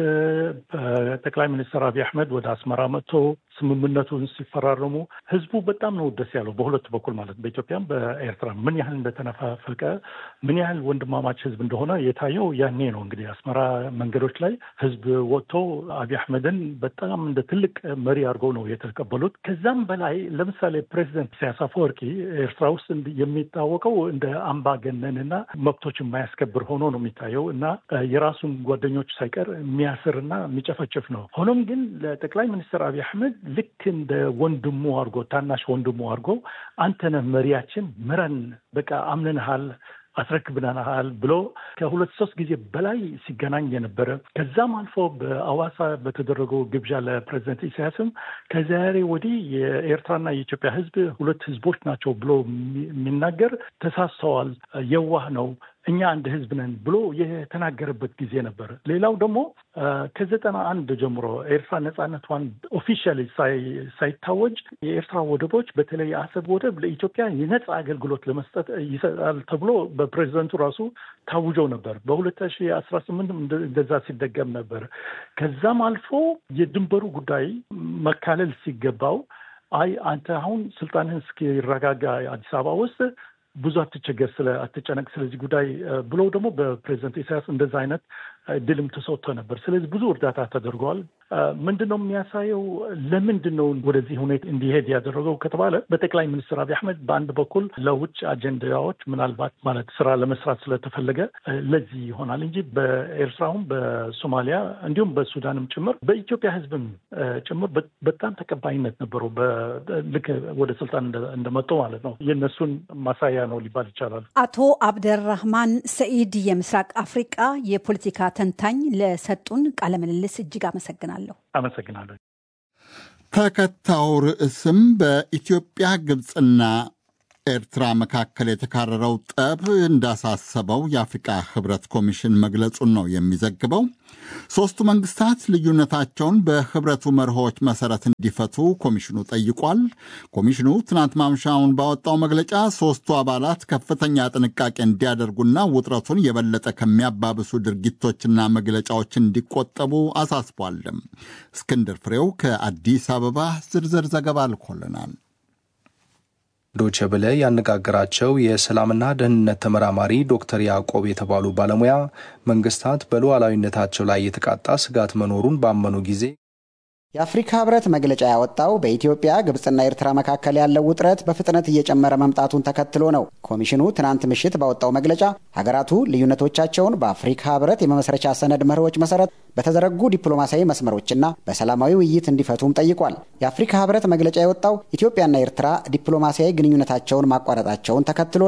ጠቅላይ ሚኒስትር አብይ አህመድ ወደ አስመራ መጥቶ ስምምነቱን ሲፈራረሙ ህዝቡ በጣም ነው ደስ ያለው በሁለቱ በኩል ማለት በኢትዮጵያም በኤርትራ ምን ያህል እንደተነፋፈቀ ምን ያህል ወንድማማች ህዝብ እንደሆነ የታየው ያኔ ነው። እንግዲህ አስመራ መንገዶች ላይ ህዝብ ወጥቶ አብይ አህመድን በጣም እንደ ትልቅ መሪ አድርገው ነው የተቀበሉት። ከዛም በላይ ለምሳሌ ፕሬዚደንት ኢሳያስ አፈወርቂ ኤርትራ ውስጥ የሚታወቀው እንደ አምባገነንና መብቶች የማያስከብር ሆኖ ነው የሚታየው እና የራሱን ጓደኞች ሳይቀር የሚያስርና የሚጨፈጭፍ ነው። ሆኖም ግን ለጠቅላይ ሚኒስትር አብይ አህመድ ልክ እንደ ወንድሙ አድርጎ ታናሽ ወንድሙ አድርጎ አንተ ነህ መሪያችን፣ ምረን፣ በቃ አምነንሃል፣ አስረክብናል ብሎ ከ2-3 ጊዜ በላይ ሲገናኝ የነበረ ከዛም አልፎ በአዋሳ በተደረገው ግብዣ ለፕሬዚደንት ኢሳያስም ከዛሬ ወዲህ የኤርትራና የኢትዮጵያ ህዝብ ሁለት ህዝቦች ናቸው ብሎ የሚናገር ተሳስተዋል፣ የዋህ ነው፣ እኛ አንድ ህዝብ ነን ብሎ የተናገረበት ጊዜ ነበር። ሌላው ደግሞ ከ91 ጀምሮ ኤርትራ ነጻነቷን ኦፊሻሊ ሳይታወጅ የኤርትራ ወደቦች በተለይ አሰብ ወደብ ለኢትዮጵያ የነጻ አገልግሎት ለመስጠት ይሰጣል ተብሎ በፕሬዚደንቱ ራሱ ታውጀው ነበር። በ2018 እንደዛ ሲደገም ነበር። ከዛም አልፎ የድንበሩ ጉዳይ መካለል ሲገባው አይ አንተ አሁን ስልጣንህን እስኪረጋጋ አዲስ አበባ ውስጥ ብዙ አትቸገር፣ አትጨነቅ ስለዚህ ጉዳይ ብሎ ደግሞ በፕሬዚደንት ኢሳያስ እንደዛ አይነት ድልም ተሰጥቶ ነበር። ስለዚህ ብዙ እርዳታ ተደርጓል። ምንድን ነው የሚያሳየው? ለምንድን ነው ወደዚህ ሁኔታ እንዲሄድ ያደረገው ከተባለ በጠቅላይ ሚኒስትር አብይ አህመድ በአንድ በኩል ለውጭ አጀንዳዎች ምናልባት ማለት ስራ ለመስራት ስለተፈለገ ለዚህ ይሆናል እንጂ በኤርትራውም በሶማሊያ እንዲሁም በሱዳንም ጭምር በኢትዮጵያ ህዝብም ጭምር በጣም ተቀባይነት ነበረው። ልክ ወደ ስልጣን እንደመጡ ማለት ነው። የእነሱን ማሳያ ነው ሊባል ይቻላል። አቶ አብደራህማን ሰኢድ የምስራቅ አፍሪቃ የፖለቲካ ተንታኝ ለሰጡን ቃለ ምልልስ እጅግ አመሰግናለሁ። አመሰግናለሁ። ተከታዩ ርዕስም በኢትዮጵያ ግብፅና ኤርትራ መካከል የተካረረው ጠብ እንዳሳሰበው የአፍሪቃ ህብረት ኮሚሽን መግለጹን ነው የሚዘግበው። ሦስቱ መንግስታት ልዩነታቸውን በህብረቱ መርሆች መሰረት እንዲፈቱ ኮሚሽኑ ጠይቋል። ኮሚሽኑ ትናንት ማምሻውን ባወጣው መግለጫ ሦስቱ አባላት ከፍተኛ ጥንቃቄ እንዲያደርጉና ውጥረቱን የበለጠ ከሚያባብሱ ድርጊቶችና መግለጫዎች እንዲቆጠቡ አሳስቧል። እስክንድር ፍሬው ከአዲስ አበባ ዝርዝር ዘገባ ልኮልናል። ዶቼ ቬለ ያነጋገራቸው የሰላምና ደህንነት ተመራማሪ ዶክተር ያዕቆብ የተባሉ ባለሙያ መንግስታት በሉዓላዊነታቸው ላይ የተቃጣ ስጋት መኖሩን ባመኑ ጊዜ የአፍሪካ ህብረት መግለጫ ያወጣው በኢትዮጵያ ግብፅና ኤርትራ መካከል ያለው ውጥረት በፍጥነት እየጨመረ መምጣቱን ተከትሎ ነው። ኮሚሽኑ ትናንት ምሽት ባወጣው መግለጫ ሀገራቱ ልዩነቶቻቸውን በአፍሪካ ህብረት የመመስረቻ ሰነድ መርሆች መሰረት በተዘረጉ ዲፕሎማሲያዊ መስመሮችና በሰላማዊ ውይይት እንዲፈቱም ጠይቋል። የአፍሪካ ህብረት መግለጫ የወጣው ኢትዮጵያና ኤርትራ ዲፕሎማሲያዊ ግንኙነታቸውን ማቋረጣቸውን ተከትሎ ነው።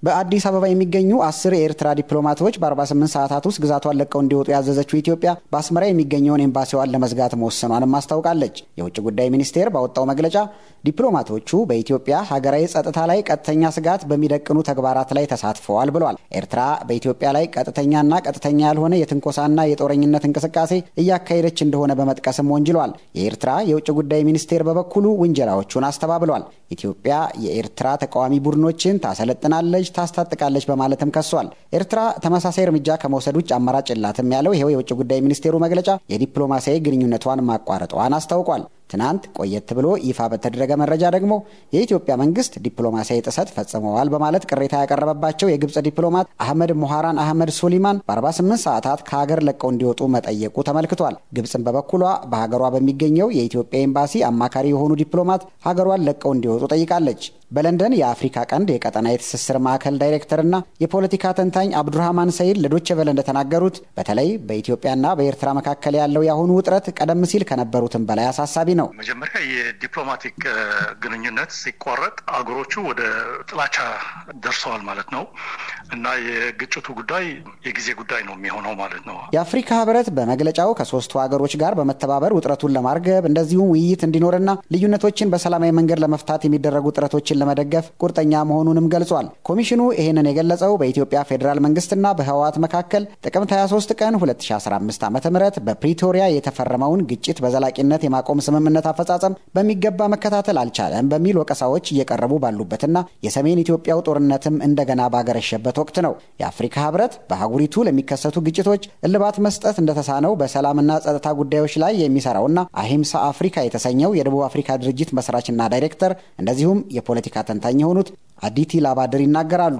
በአዲስ አበባ የሚገኙ 10 የኤርትራ ዲፕሎማቶች በ48 ሰዓታት ውስጥ ግዛቷን ለቀው እንዲወጡ ያዘዘችው ኢትዮጵያ በአስመራ የሚገኘውን ኤምባሲዋን ለመዝጋት መወሰኗንም አስታውቃለች። የውጭ ጉዳይ ሚኒስቴር ባወጣው መግለጫ ዲፕሎማቶቹ በኢትዮጵያ ሀገራዊ ጸጥታ ላይ ቀጥተኛ ስጋት በሚደቅኑ ተግባራት ላይ ተሳትፈዋል ብሏል። ኤርትራ በኢትዮጵያ ላይ ቀጥተኛና ቀጥተኛ ያልሆነ የትንኮሳና የጦረኝነት እንቅስቃሴ እያካሄደች እንደሆነ በመጥቀስም ወንጅሏል። የኤርትራ የውጭ ጉዳይ ሚኒስቴር በበኩሉ ውንጀላዎቹን አስተባብሏል። ኢትዮጵያ የኤርትራ ተቃዋሚ ቡድኖችን ታሰለጥናለች፣ ታስታጥቃለች በማለትም ከሷል። ኤርትራ ተመሳሳይ እርምጃ ከመውሰድ ውጭ አማራጭ የላትም ያለው ይሄው የውጭ ጉዳይ ሚኒስቴሩ መግለጫ የዲፕሎማሲያዊ ግንኙነቷን ማቋረጧን አስታውቋል። ትናንት ቆየት ብሎ ይፋ በተደረገ መረጃ ደግሞ የኢትዮጵያ መንግስት ዲፕሎማሲያዊ ጥሰት ፈጽመዋል በማለት ቅሬታ ያቀረበባቸው የግብጽ ዲፕሎማት አህመድ ሞሃራን አህመድ ሱሊማን በ48 ሰዓታት ከሀገር ለቀው እንዲወጡ መጠየቁ ተመልክቷል። ግብጽን በበኩሏ በሀገሯ በሚገኘው የኢትዮጵያ ኤምባሲ አማካሪ የሆኑ ዲፕሎማት ሀገሯን ለቀው እንዲወጡ ጠይቃለች። በለንደን የአፍሪካ ቀንድ የቀጠና የትስስር ማዕከል ዳይሬክተርና የፖለቲካ ተንታኝ አብዱራህማን ሰይድ ለዶቼ ቬለ እንደተናገሩት በተለይ በኢትዮጵያና በኤርትራ መካከል ያለው የአሁኑ ውጥረት ቀደም ሲል ከነበሩትም በላይ አሳሳቢ ነው። መጀመሪያ የዲፕሎማቲክ ግንኙነት ሲቋረጥ አገሮቹ ወደ ጥላቻ ደርሰዋል ማለት ነው እና የግጭቱ ጉዳይ የጊዜ ጉዳይ ነው የሚሆነው ማለት ነው። የአፍሪካ ህብረት በመግለጫው ከሶስቱ ሀገሮች ጋር በመተባበር ውጥረቱን ለማርገብ እንደዚሁም ውይይት እንዲኖርና ልዩነቶችን በሰላማዊ መንገድ ለመፍታት የሚደረጉ ጥረቶችን ለመደገፍ ቁርጠኛ መሆኑንም ገልጿል። ኮሚሽኑ ይህንን የገለጸው በኢትዮጵያ ፌዴራል መንግስትና በህወሓት መካከል ጥቅምት 23 ቀን 2015 ዓ.ም በፕሪቶሪያ የተፈረመውን ግጭት በዘላቂነት የማቆም ስምምነት አፈጻጸም በሚገባ መከታተል አልቻለም በሚል ወቀሳዎች እየቀረቡ ባሉበትና የሰሜን ኢትዮጵያው ጦርነትም እንደገና ባገረሸበት ወቅት ነው። የአፍሪካ ህብረት በአህጉሪቱ ለሚከሰቱ ግጭቶች እልባት መስጠት እንደተሳነው በሰላምና ጸጥታ ጉዳዮች ላይ የሚሰራውና አሂምሳ አፍሪካ የተሰኘው የደቡብ አፍሪካ ድርጅት መስራችና ዳይሬክተር እንደዚሁም የፖለቲካ ተንታኝ የሆኑት አዲቲ ላባድር ይናገራሉ።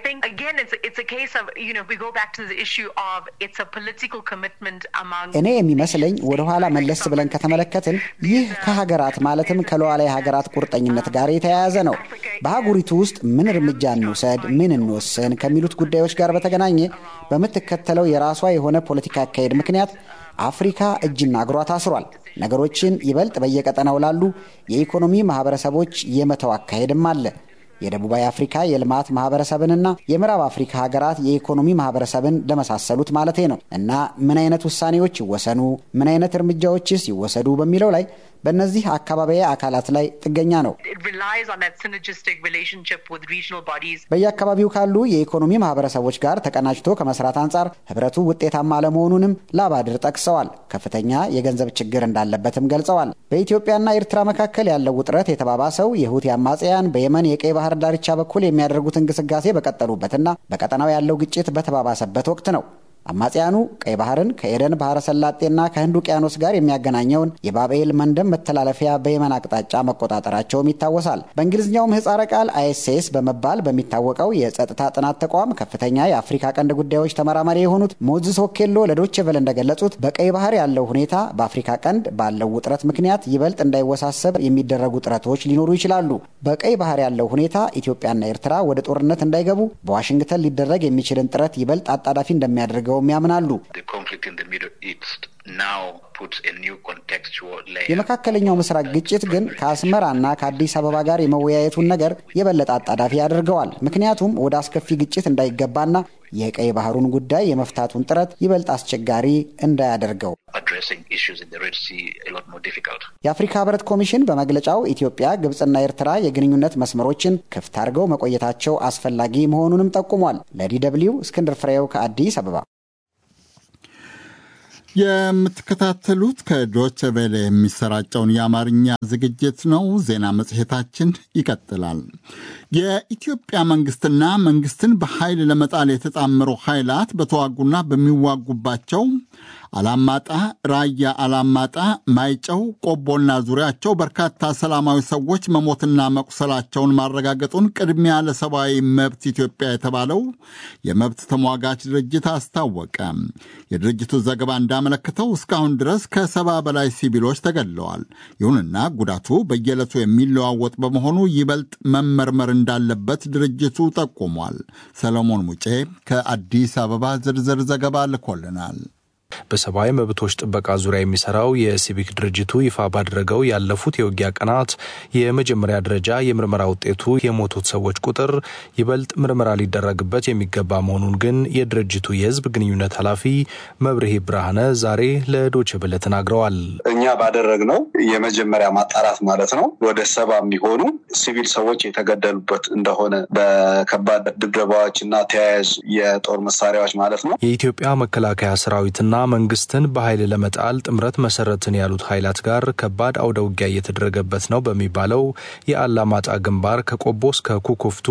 እኔ የሚመስለኝ ወደ ኋላ መለስ ብለን ከተመለከትን ይህ ከሀገራት ማለትም ከሉዓላዊ ሀገራት ቁርጠኝነት ጋር የተያያዘ ነው። በአህጉሪቱ ውስጥ ምን እርምጃ እንውሰድ፣ ምን እንወስን ከሚሉት ጉዳዮች ጋር በተገናኘ በምትከተለው የራሷ የሆነ ፖለቲካ አካሄድ ምክንያት አፍሪካ እጅና እግሯ ታስሯል። ነገሮችን ይበልጥ በየቀጠናው ላሉ የኢኮኖሚ ማህበረሰቦች የመተው አካሄድም አለ። የደቡባዊ አፍሪካ የልማት ማህበረሰብንና የምዕራብ አፍሪካ ሀገራት የኢኮኖሚ ማህበረሰብን ለመሳሰሉት ማለቴ ነው። እና ምን አይነት ውሳኔዎች ይወሰኑ፣ ምን አይነት እርምጃዎችስ ይወሰዱ በሚለው ላይ በእነዚህ አካባቢያዊ አካላት ላይ ጥገኛ ነው። በየአካባቢው ካሉ የኢኮኖሚ ማህበረሰቦች ጋር ተቀናጅቶ ከመስራት አንጻር ህብረቱ ውጤታማ አለመሆኑንም ላባድር ጠቅሰዋል። ከፍተኛ የገንዘብ ችግር እንዳለበትም ገልጸዋል። በኢትዮጵያና ኤርትራ መካከል ያለው ውጥረት የተባባሰው የሁቲ አማጽያን በየመን የቀይ ባህር ዳርቻ በኩል የሚያደርጉት እንቅስቃሴ በቀጠሉበትና በቀጠናው ያለው ግጭት በተባባሰበት ወቅት ነው። አማጽያኑ ቀይ ባህርን ከኤደን ባህረ ሰላጤና ከህንድ ውቅያኖስ ጋር የሚያገናኘውን የባቤል መንደብ መተላለፊያ በየመን አቅጣጫ መቆጣጠራቸውም ይታወሳል። በእንግሊዝኛው ምህጻረ ቃል አይኤስኤስ በመባል በሚታወቀው የጸጥታ ጥናት ተቋም ከፍተኛ የአፍሪካ ቀንድ ጉዳዮች ተመራማሪ የሆኑት ሞዝስ ኦኬሎ ለዶቼ ቬለ እንደገለጹት በቀይ ባህር ያለው ሁኔታ በአፍሪካ ቀንድ ባለው ውጥረት ምክንያት ይበልጥ እንዳይወሳሰብ የሚደረጉ ጥረቶች ሊኖሩ ይችላሉ። በቀይ ባህር ያለው ሁኔታ ኢትዮጵያና ኤርትራ ወደ ጦርነት እንዳይገቡ በዋሽንግተን ሊደረግ የሚችልን ጥረት ይበልጥ አጣዳፊ እንደሚያደርገው ያምናሉ። የመካከለኛው ምስራቅ ግጭት ግን ከአስመራና ከአዲስ አበባ ጋር የመወያየቱን ነገር የበለጠ አጣዳፊ ያደርገዋል። ምክንያቱም ወደ አስከፊ ግጭት እንዳይገባና የቀይ ባህሩን ጉዳይ የመፍታቱን ጥረት ይበልጥ አስቸጋሪ እንዳያደርገው። የአፍሪካ ህብረት ኮሚሽን በመግለጫው ኢትዮጵያ፣ ግብጽና ኤርትራ የግንኙነት መስመሮችን ክፍት አድርገው መቆየታቸው አስፈላጊ መሆኑንም ጠቁሟል። ለዲ.ደብልዩ እስክንድር ፍሬው ከአዲስ አበባ። የምትከታተሉት ከዶቼ ቬለ የሚሰራጨውን የአማርኛ ዝግጅት ነው። ዜና መጽሔታችን ይቀጥላል። የኢትዮጵያ መንግስትና መንግስትን በኃይል ለመጣል የተጣመሩ ኃይላት በተዋጉና በሚዋጉባቸው አላማጣ፣ ራያ አላማጣ፣ ማይጨው፣ ቆቦና ዙሪያቸው በርካታ ሰላማዊ ሰዎች መሞትና መቁሰላቸውን ማረጋገጡን ቅድሚያ ለሰብአዊ መብት ኢትዮጵያ የተባለው የመብት ተሟጋች ድርጅት አስታወቀ። የድርጅቱ ዘገባ እንዳመለከተው እስካሁን ድረስ ከ70 በላይ ሲቪሎች ተገድለዋል። ይሁንና ጉዳቱ በየዕለቱ የሚለዋወጥ በመሆኑ ይበልጥ መመርመር እንዳለበት ድርጅቱ ጠቁሟል። ሰለሞን ሙጬ ከአዲስ አበባ ዝርዝር ዘገባ ልኮልናል። በሰብአዊ መብቶች ጥበቃ ዙሪያ የሚሰራው የሲቪክ ድርጅቱ ይፋ ባደረገው ያለፉት የውጊያ ቀናት የመጀመሪያ ደረጃ የምርመራ ውጤቱ የሞቱት ሰዎች ቁጥር ይበልጥ ምርመራ ሊደረግበት የሚገባ መሆኑን ግን የድርጅቱ የህዝብ ግንኙነት ኃላፊ መብርሄ ብርሃነ ዛሬ ለዶይቼ ቬለ ተናግረዋል። እኛ ባደረግነው የመጀመሪያ ማጣራት ማለት ነው ወደ 70 የሚሆኑ ሲቪል ሰዎች የተገደሉበት እንደሆነ በከባድ ድብደባዎችና ተያያዥ የጦር መሳሪያዎች ማለት ነው። የኢትዮጵያ መከላከያ ሰራዊትና መንግስትን በኃይል ለመጣል ጥምረት መሰረትን ያሉት ኃይላት ጋር ከባድ አውደ ውጊያ እየተደረገበት ነው በሚባለው የአላማጣ ግንባር ከቆቦ እስከ ኩኩፍቱ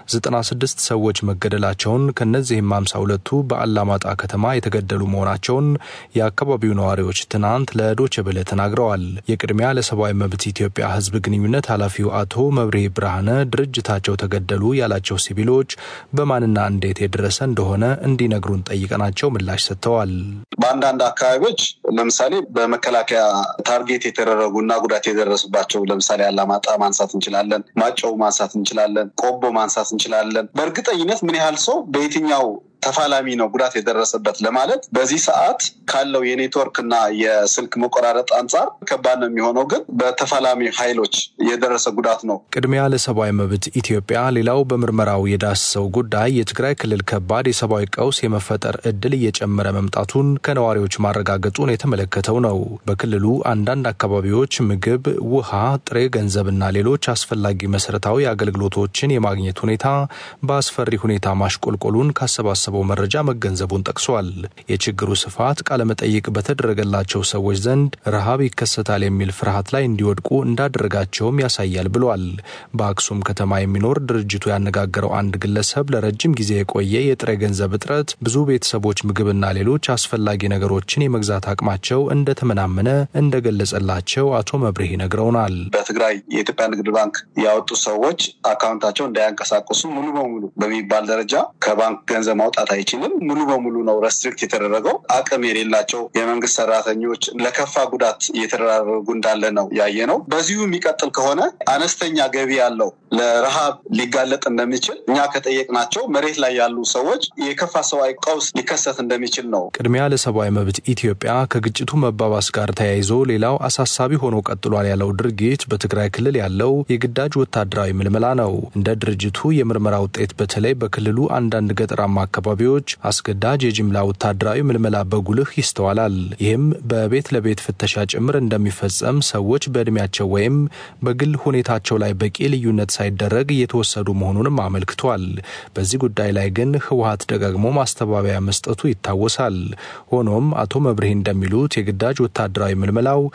96 ሰዎች መገደላቸውን ከነዚህም 52ቱ በአላማጣ ከተማ የተገደሉ መሆናቸውን የአካባቢው ነዋሪዎች ትናንት ለዶይቼ ቬለ ተናግረዋል። የቅድሚያ ለሰብአዊ መብት ኢትዮጵያ ህዝብ ግንኙነት ኃላፊው አቶ መብርሄ ብርሃነ ድርጅታቸው ተገደሉ ያላቸው ሲቪሎች በማንና እንዴት የደረሰ እንደሆነ እንዲነግሩን ጠይቀናቸው ምላሽ ሰጥተዋል። በአንዳንድ አካባቢዎች ለምሳሌ በመከላከያ ታርጌት የተደረጉና ጉዳት የደረሰባቸው ለምሳሌ አላማጣ ማንሳት እንችላለን፣ ማጨው ማንሳት እንችላለን፣ ቆቦ ማንሳት እንችላለን። በእርግጠኝነት ምን ያህል ሰው በየትኛው ተፋላሚ ነው ጉዳት የደረሰበት ለማለት በዚህ ሰዓት ካለው የኔትወርክና የስልክ መቆራረጥ አንፃር ከባድ ነው የሚሆነው፣ ግን በተፋላሚ ኃይሎች የደረሰ ጉዳት ነው። ቅድሚያ ለሰብአዊ መብት ኢትዮጵያ ሌላው በምርመራው የዳሰሰው ጉዳይ የትግራይ ክልል ከባድ የሰብአዊ ቀውስ የመፈጠር እድል እየጨመረ መምጣቱን ከነዋሪዎች ማረጋገጡን የተመለከተው ነው። በክልሉ አንዳንድ አካባቢዎች ምግብ፣ ውሃ፣ ጥሬ ገንዘብና ሌሎች አስፈላጊ መሰረታዊ አገልግሎቶችን የማግኘት ሁኔታ በአስፈሪ ሁኔታ ማሽቆልቆሉን ካሰባሰበው መረጃ መገንዘቡን ጠቅሷል። የችግሩ ስፋት ቃለመጠይቅ በተደረገላቸው ሰዎች ዘንድ ረሃብ ይከሰታል የሚል ፍርሃት ላይ እንዲወድቁ እንዳደረጋቸውም ያሳያል ብሏል። በአክሱም ከተማ የሚኖር ድርጅቱ ያነጋገረው አንድ ግለሰብ ለረጅም ጊዜ የቆየ የጥሬ ገንዘብ እጥረት ብዙ ቤተሰቦች ምግብና ሌሎች አስፈላጊ ነገሮችን የመግዛት አቅማቸው እንደተመናመነ እንደገለጸላቸው አቶ መብርሄ ነግረውናል። በትግራይ የኢትዮጵያ ንግድ ባንክ ያወጡ ሰዎች አካውንታቸው እንዳያንቀሳቀሱ ሙሉ በሙሉ በሚባል ደረጃ ከባንክ ገንዘብ ማውጣት አይችልም። ሙሉ በሙሉ ነው ሬስትሪክት የተደረገው። አቅም የሌላቸው የመንግስት ሰራተኞች ለከፋ ጉዳት እየተደረጉ እንዳለ ነው ያየነው። በዚሁ የሚቀጥል ከሆነ አነስተኛ ገቢ ያለው ለረሃብ ሊጋለጥ እንደሚችል እኛ ከጠየቅናቸው መሬት ላይ ያሉ ሰዎች የከፋ ሰብአዊ ቀውስ ሊከሰት እንደሚችል ነው። ቅድሚያ ለሰብአዊ መብት ኢትዮጵያ ከግጭቱ መባባስ ጋር ተያይዞ ሌላው አሳሳቢ ሆኖ ቀጥሏል ያለው ድርጊት በትግራይ ክልል ያለው የግዳጅ ወታደራዊ ምልመላ ነው። እንደ ድርጅቱ የምርመራ ውጤት በተለይ በክልሉ አንዳንድ ገጠራማ አካባቢዎች አስገዳጅ የጅምላ ወታደራዊ ምልመላ በጉልህ ይስተዋላል። ይህም በቤት ለቤት ፍተሻ ጭምር እንደሚፈጸም ሰዎች በእድሜያቸው ወይም በግል ሁኔታቸው ላይ በቂ ልዩነት ሳይደረግ እየተወሰዱ መሆኑንም አመልክቷል። በዚህ ጉዳይ ላይ ግን ህወሓት ደጋግሞ ማስተባበያ መስጠቱ ይታወሳል። ሆኖም አቶ መብርሄ እንደሚሉት የግዳጅ ወታደራዊ ምልመላው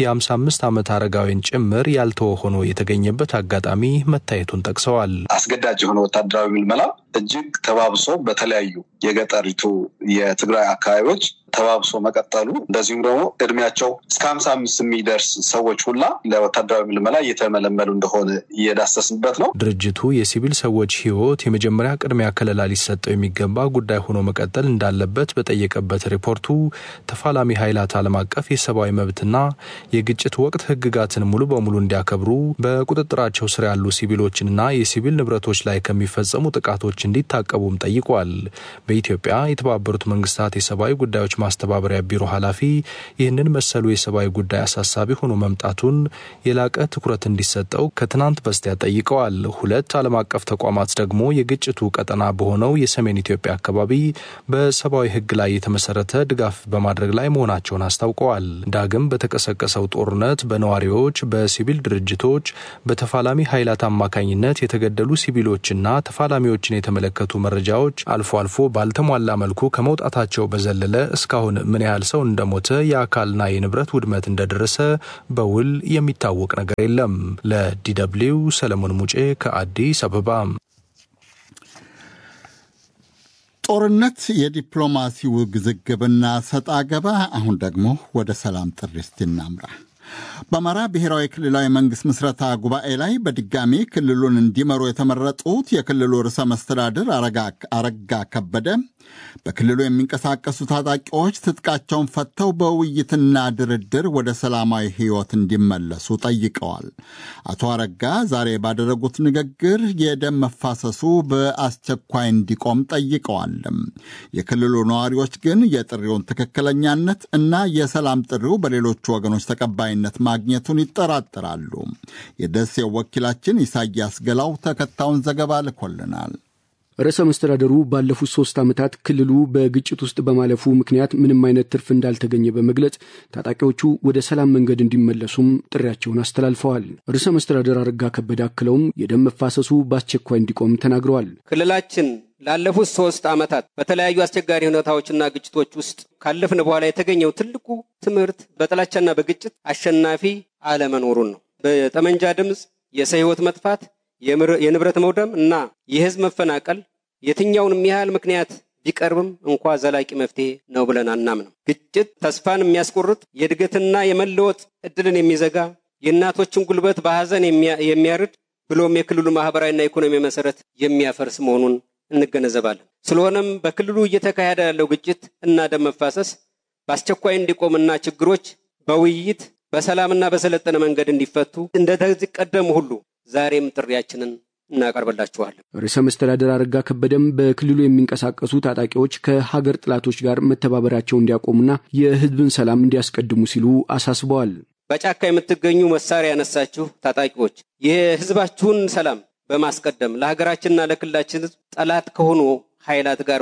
የ55 ዓመት አረጋዊን ጭምር ያልተወ ሆኖ የተገኘበት አጋጣሚ መታየቱን ጠቅሰዋል። አስገዳጅ የሆነ ወታደራዊ ምልመላ እጅግ ተባብሶ በተለያዩ የገጠሪቱ የትግራይ አካባቢዎች ተባብሶ መቀጠሉ እንደዚሁም ደግሞ እድሜያቸው እስከ 55 የሚደርስ ሰዎች ሁላ ለወታደራዊ ምልመላ እየተመለመሉ እንደሆነ እየዳሰስንበት ነው። ድርጅቱ የሲቪል ሰዎች ህይወት የመጀመሪያ ቅድሚያ ከለላ ሊሰጠው የሚገባ ጉዳይ ሆኖ መቀጠል እንዳለበት በጠየቀበት ሪፖርቱ ተፋላሚ ኃይላት ዓለም አቀፍ የሰብአዊ መብትና የግጭት ወቅት ህግጋትን ሙሉ በሙሉ እንዲያከብሩ፣ በቁጥጥራቸው ስር ያሉ ሲቪሎችንና የሲቪል ንብረቶች ላይ ከሚፈጸሙ ጥቃቶች እንዲታቀቡም ጠይቋል። በኢትዮጵያ የተባበሩት መንግስታት የሰብአዊ ጉዳዮች ማስተባበሪያ ቢሮ ኃላፊ ይህንን መሰሉ የሰብአዊ ጉዳይ አሳሳቢ ሆኖ መምጣቱን የላቀ ትኩረት እንዲሰጠው ከትናንት በስቲያ ጠይቀዋል። ሁለት ዓለም አቀፍ ተቋማት ደግሞ የግጭቱ ቀጠና በሆነው የሰሜን ኢትዮጵያ አካባቢ በሰብአዊ ህግ ላይ የተመሰረተ ድጋፍ በማድረግ ላይ መሆናቸውን አስታውቀዋል። ዳግም በተቀሰቀሰው ጦርነት በነዋሪዎች፣ በሲቪል ድርጅቶች፣ በተፋላሚ ኃይላት አማካኝነት የተገደሉ ሲቪሎችና ተፋላሚዎችን የተመለከቱ መረጃዎች አልፎ አልፎ ባልተሟላ መልኩ ከመውጣታቸው በዘለለ እስካሁን ምን ያህል ሰው እንደሞተ የአካልና የንብረት ውድመት እንደደረሰ በውል የሚታወቅ ነገር የለም። ለዲደብሊው ሰለሞን ሙጬ ከአዲስ አበባ። ጦርነት፣ የዲፕሎማሲ ውዝግብና ሰጣ ገባ። አሁን ደግሞ ወደ ሰላም ጥሪ እስቲ እናምራ። በአማራ ብሔራዊ ክልላዊ መንግስት ምስረታ ጉባኤ ላይ በድጋሚ ክልሉን እንዲመሩ የተመረጡት የክልሉ ርዕሰ መስተዳድር አረጋ ከበደ በክልሉ የሚንቀሳቀሱ ታጣቂዎች ትጥቃቸውን ፈተው በውይይትና ድርድር ወደ ሰላማዊ ሕይወት እንዲመለሱ ጠይቀዋል። አቶ አረጋ ዛሬ ባደረጉት ንግግር የደም መፋሰሱ በአስቸኳይ እንዲቆም ጠይቀዋል። የክልሉ ነዋሪዎች ግን የጥሪውን ትክክለኛነት እና የሰላም ጥሪው በሌሎቹ ወገኖች ተቀባይነት ማግኘቱን ይጠራጠራሉ። የደሴው ወኪላችን ኢሳያስ ገላው ተከታዩን ዘገባ ልኮልናል። ርዕሰ መስተዳደሩ ባለፉት 3 ዓመታት ክልሉ በግጭት ውስጥ በማለፉ ምክንያት ምንም አይነት ትርፍ እንዳልተገኘ በመግለጽ ታጣቂዎቹ ወደ ሰላም መንገድ እንዲመለሱም ጥሪያቸውን አስተላልፈዋል። ርዕሰ መስተዳደር አረጋ ከበደ አክለውም የደም መፋሰሱ በአስቸኳይ እንዲቆም ተናግረዋል። ክልላችን ላለፉት 3 ዓመታት በተለያዩ አስቸጋሪ ሁኔታዎችና ግጭቶች ውስጥ ካለፍን በኋላ የተገኘው ትልቁ ትምህርት በጥላቻና በግጭት አሸናፊ አለመኖሩን ነው። በጠመንጃ ድምጽ የሰው ሕይወት መጥፋት፣ የንብረት መውደም እና የህዝብ መፈናቀል የትኛውንም ያህል ምክንያት ቢቀርብም እንኳ ዘላቂ መፍትሄ ነው ብለን አናምንም። ግጭት ተስፋን የሚያስቆርጥ የእድገትና የመለወጥ እድልን የሚዘጋ የእናቶችን ጉልበት በሐዘን የሚያርድ ብሎም የክልሉ ማህበራዊና ኢኮኖሚ መሰረት የሚያፈርስ መሆኑን እንገነዘባለን። ስለሆነም በክልሉ እየተካሄደ ያለው ግጭት እና ደም መፋሰስ በአስቸኳይ እንዲቆምና ችግሮች በውይይት በሰላምና በሰለጠነ መንገድ እንዲፈቱ እንደዚህ ቀደም ሁሉ ዛሬም ጥሪያችንን እናቀርብላችኋለን። ርዕሰ መስተዳድር አረጋ ከበደም በክልሉ የሚንቀሳቀሱ ታጣቂዎች ከሀገር ጥላቶች ጋር መተባበራቸውን እንዲያቆሙና የህዝብን ሰላም እንዲያስቀድሙ ሲሉ አሳስበዋል። በጫካ የምትገኙ መሳሪያ ያነሳችሁ ታጣቂዎች የህዝባችሁን ሰላም በማስቀደም ለሀገራችንና ለክልላችን ጠላት ከሆኑ ኃይላት ጋር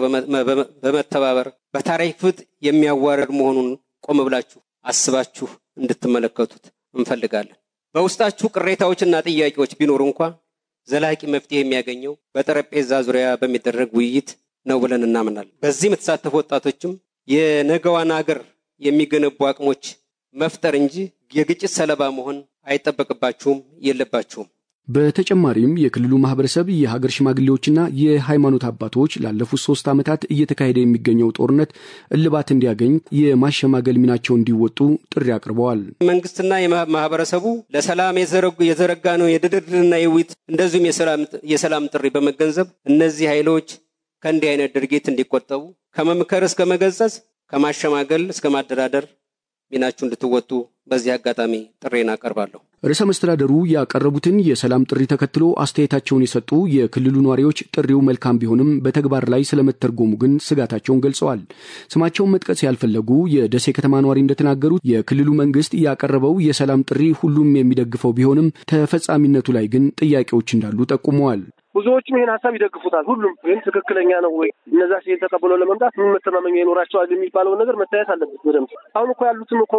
በመተባበር በታሪክ ፍት የሚያዋርድ መሆኑን ቆም ብላችሁ አስባችሁ እንድትመለከቱት እንፈልጋለን። በውስጣችሁ ቅሬታዎችና ጥያቄዎች ቢኖሩ እንኳን ዘላቂ መፍትሄ የሚያገኘው በጠረጴዛ ዙሪያ በሚደረግ ውይይት ነው ብለን እናምናለን። በዚህ የምትሳተፉ ወጣቶችም የነገዋን ሀገር የሚገነቡ አቅሞች መፍጠር እንጂ የግጭት ሰለባ መሆን አይጠበቅባችሁም፣ የለባችሁም። በተጨማሪም የክልሉ ማህበረሰብ የሀገር ሽማግሌዎችና የሃይማኖት አባቶች ላለፉት 3 ዓመታት እየተካሄደ የሚገኘው ጦርነት እልባት እንዲያገኝ የማሸማገል ሚናቸውን እንዲወጡ ጥሪ አቅርበዋል። መንግስትና የማህበረሰቡ ለሰላም የዘረጋ ነው የድርድርና የውይይት እንደዚሁም የሰላም ጥሪ በመገንዘብ እነዚህ ኃይሎች ከእንዲህ አይነት ድርጊት እንዲቆጠቡ ከመምከር እስከ መገሰጽ ከማሸማገል እስከ ማደራደር ሚናችሁ እንድትወጡ በዚህ አጋጣሚ ጥሪን አቀርባለሁ። ርዕሰ መስተዳደሩ ያቀረቡትን የሰላም ጥሪ ተከትሎ አስተያየታቸውን የሰጡ የክልሉ ነዋሪዎች ጥሪው መልካም ቢሆንም በተግባር ላይ ስለመተርጎሙ ግን ስጋታቸውን ገልጸዋል። ስማቸውን መጥቀስ ያልፈለጉ የደሴ ከተማ ነዋሪ እንደተናገሩት የክልሉ መንግስት ያቀረበው የሰላም ጥሪ ሁሉም የሚደግፈው ቢሆንም ተፈጻሚነቱ ላይ ግን ጥያቄዎች እንዳሉ ጠቁመዋል። ብዙዎችም ይሄን ሐሳብ ይደግፉታል። ሁሉም ግን ትክክለኛ ነው ወይ እነዛ ሲል ተቀብለው ለመምጣት ምን መተማመኛ ይኖራቸዋል የሚባለው ነገር መታየት አለበት በደንብ። አሁን እኮ ያሉትም እኮ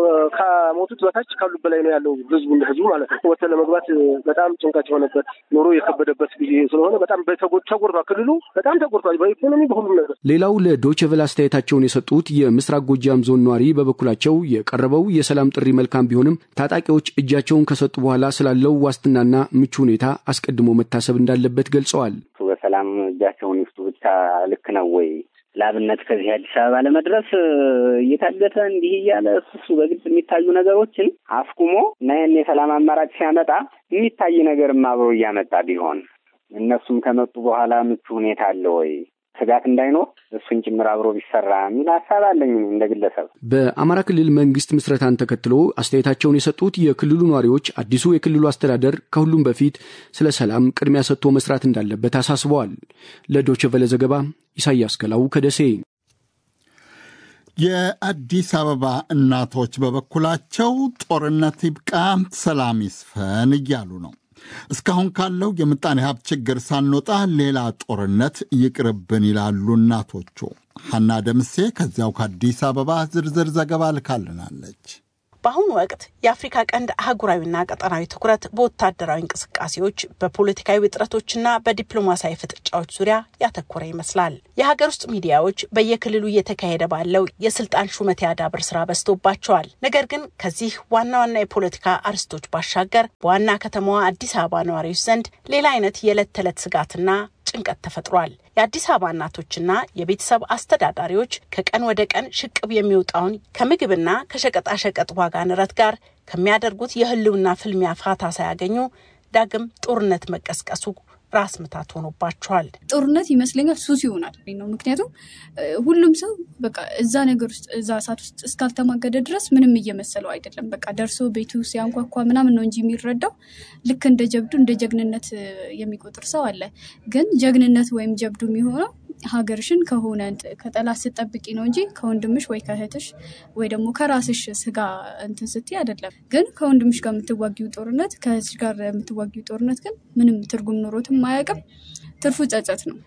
ከሞቱት በታች ካሉ በላይ ነው ያለው ህዝቡ ማለት ነው። ወጥቶ ለመግባት በጣም ጭንቀት የሆነበት ኑሮ የከበደበት ጊዜ ስለሆነ በጣም ተጎድቷል። ክልሉ በጣም ተጎድቷል በኢኮኖሚ በሁሉም ነገር። ሌላው ለዶይቼ ቬለ አስተያየታቸውን የሰጡት የምስራቅ ጎጃም ዞን ነዋሪ በበኩላቸው የቀረበው የሰላም ጥሪ መልካም ቢሆንም ታጣቂዎች እጃቸውን ከሰጡ በኋላ ስላለው ዋስትናና ምቹ ሁኔታ አስቀድሞ መታሰብ እንዳለበት ገልጸዋል። በሰላም እጃቸውን ይፍቱ ብቻ ልክ ነው ወይ? ለአብነት ከዚህ አዲስ አበባ ለመድረስ እየታገተ እንዲህ እያለ እሱ በግልጽ የሚታዩ ነገሮችን አስቁሞ እና ይህን የሰላም አማራጭ ሲያመጣ የሚታይ ነገርም አብሮ እያመጣ ቢሆን እነሱም ከመጡ በኋላ ምቹ ሁኔታ አለ ወይ? ስጋት እንዳይኖር እሱን ጭምር አብሮ ቢሰራ የሚል ሀሳብ አለኝ እንደ ግለሰብ። በአማራ ክልል መንግስት ምስረታን ተከትሎ አስተያየታቸውን የሰጡት የክልሉ ነዋሪዎች አዲሱ የክልሉ አስተዳደር ከሁሉም በፊት ስለ ሰላም ቅድሚያ ሰጥቶ መስራት እንዳለበት አሳስበዋል። ለዶይቼ ቬለ ዘገባ ኢሳያስ ገላው ከደሴ። የአዲስ አበባ እናቶች በበኩላቸው ጦርነት ይብቃ፣ ሰላም ይስፈን እያሉ ነው። እስካሁን ካለው የምጣኔ ሀብት ችግር ሳንወጣ ሌላ ጦርነት ይቅርብን ይላሉ እናቶቹ። ሐና ደምሴ ከዚያው ከአዲስ አበባ ዝርዝር ዘገባ ልካልናለች። በአሁኑ ወቅት የአፍሪካ ቀንድ አህጉራዊና ቀጠናዊ ትኩረት በወታደራዊ እንቅስቃሴዎች፣ በፖለቲካዊ ውጥረቶችና በዲፕሎማሲያዊ ፍጥጫዎች ዙሪያ ያተኮረ ይመስላል። የሀገር ውስጥ ሚዲያዎች በየክልሉ እየተካሄደ ባለው የስልጣን ሹመት ያዳብር ስራ በዝቶባቸዋል። ነገር ግን ከዚህ ዋና ዋና የፖለቲካ አርስቶች ባሻገር በዋና ከተማዋ አዲስ አበባ ነዋሪዎች ዘንድ ሌላ አይነት የዕለት ተዕለት ስጋትና ጭንቀት ተፈጥሯል። የአዲስ አበባ እናቶችና የቤተሰብ አስተዳዳሪዎች ከቀን ወደ ቀን ሽቅብ የሚወጣውን ከምግብና ከሸቀጣሸቀጥ ዋጋ ንረት ጋር ከሚያደርጉት የህልውና ፍልሚያ ፋታ ሳያገኙ ዳግም ጦርነት መቀስቀሱ ራስ ምታት ሆኖባቸዋል። ጦርነት ይመስለኛል ሱስ ይሆናል ነው። ምክንያቱም ሁሉም ሰው በቃ እዛ ነገር ውስጥ እዛ እሳት ውስጥ እስካልተማገደ ድረስ ምንም እየመሰለው አይደለም። በቃ ደርሶ ቤቱ ሲያንኳኳ ምናምን ነው እንጂ የሚረዳው ልክ እንደ ጀብዱ እንደ ጀግንነት የሚቆጥር ሰው አለ። ግን ጀግንነት ወይም ጀብዱ የሚሆነው ሀገርሽን ከሆነ ከጠላት ስትጠብቂ ነው እንጂ ከወንድምሽ ወይ ከእህትሽ ወይ ደግሞ ከራስሽ ስጋ እንትን ስትይ አይደለም። ግን ከወንድምሽ ጋር የምትዋጊው ጦርነት ከእህትሽ ጋር የምትዋጊው ጦርነት ግን ምንም ትርጉም ኖሮትም ማያውቅም። ትርፉ ጸጸት ነው።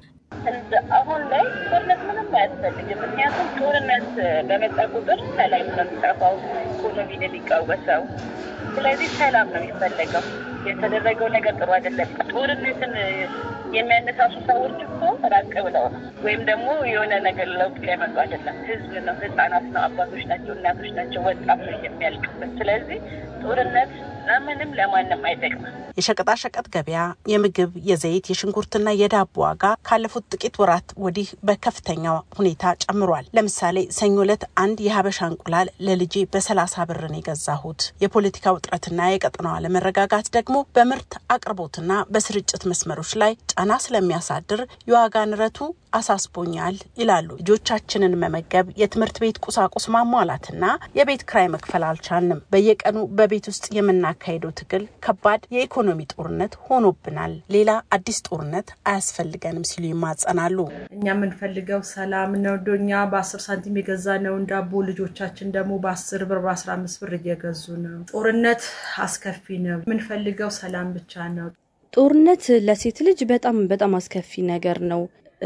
አሁን ላይ ጦርነት ምንም አያስፈልግም። ምክንያቱም ጦርነት በመጣ ቁጥር ሰላም ነው የሚጠፋው፣ ኢኮኖሚ ነው የሚቃወሰው። ስለዚህ ሰላም ነው የሚፈለገው። የተደረገው ነገር ጥሩ አይደለም። ጦርነትን የሚያነሳሱ ሰዎች እኮ ራቅ ብለው ነው ወይም ደግሞ የሆነ ነገር ለውጥ ሊያመጡ አይደለም። ህዝብ ነው፣ ህፃናት ነው፣ አባቶች ናቸው፣ እናቶች ናቸው፣ ወጣቶች የሚያልቅበት። ስለዚህ ጦርነት ለምንም ለማንም አይጠቅምም። የሸቀጣሸቀጥ ገበያ፣ የምግብ፣ የዘይት፣ የሽንኩርትና የዳቦ ዋጋ ካለፉት ጥቂት ወራት ወዲህ በከፍተኛ ሁኔታ ጨምሯል። ለምሳሌ ሰኞ ዕለት አንድ የሀበሻ እንቁላል ለልጄ በ30 ብር ነው የገዛሁት። የፖለቲካ ውጥረትና የቀጠናው አለመረጋጋት ደግሞ በምርት አቅርቦትና በስርጭት መስመሮች ላይ ጫና ስለሚያሳድር የዋጋ ንረቱ አሳስቦኛል ይላሉ። ልጆቻችንን መመገብ፣ የትምህርት ቤት ቁሳቁስ ማሟላትና የቤት ክራይ መክፈል አልቻልንም። በየቀኑ በቤት ውስጥ የምናካሄደው ትግል ከባድ የኢኮኖሚ ጦርነት ሆኖብናል። ሌላ አዲስ ጦርነት አያስፈልገንም ሲሉ ይማጸናሉ። እኛ የምንፈልገው ሰላም ነው። ዶኛ በ10 ሳንቲም የገዛነውን ዳቦ ልጆቻችን ደግሞ በ10 ብር በ15 ብር እየገዙ ነው። ጦርነት አስከፊ ነው። የምንፈልገው ሰላም ብቻ ነው። ጦርነት ለሴት ልጅ በጣም አስከፊ ነገር ነው።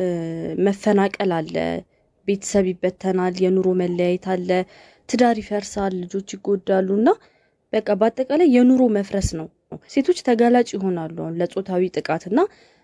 መፈናቀል አለ፣ ቤተሰብ ይበተናል፣ የኑሮ መለያየት አለ፣ ትዳር ይፈርሳል፣ ልጆች ይጎዳሉና በቃ በአጠቃላይ የኑሮ መፍረስ ነው። ሴቶች ተጋላጭ ይሆናሉ ለጾታዊ ጥቃትና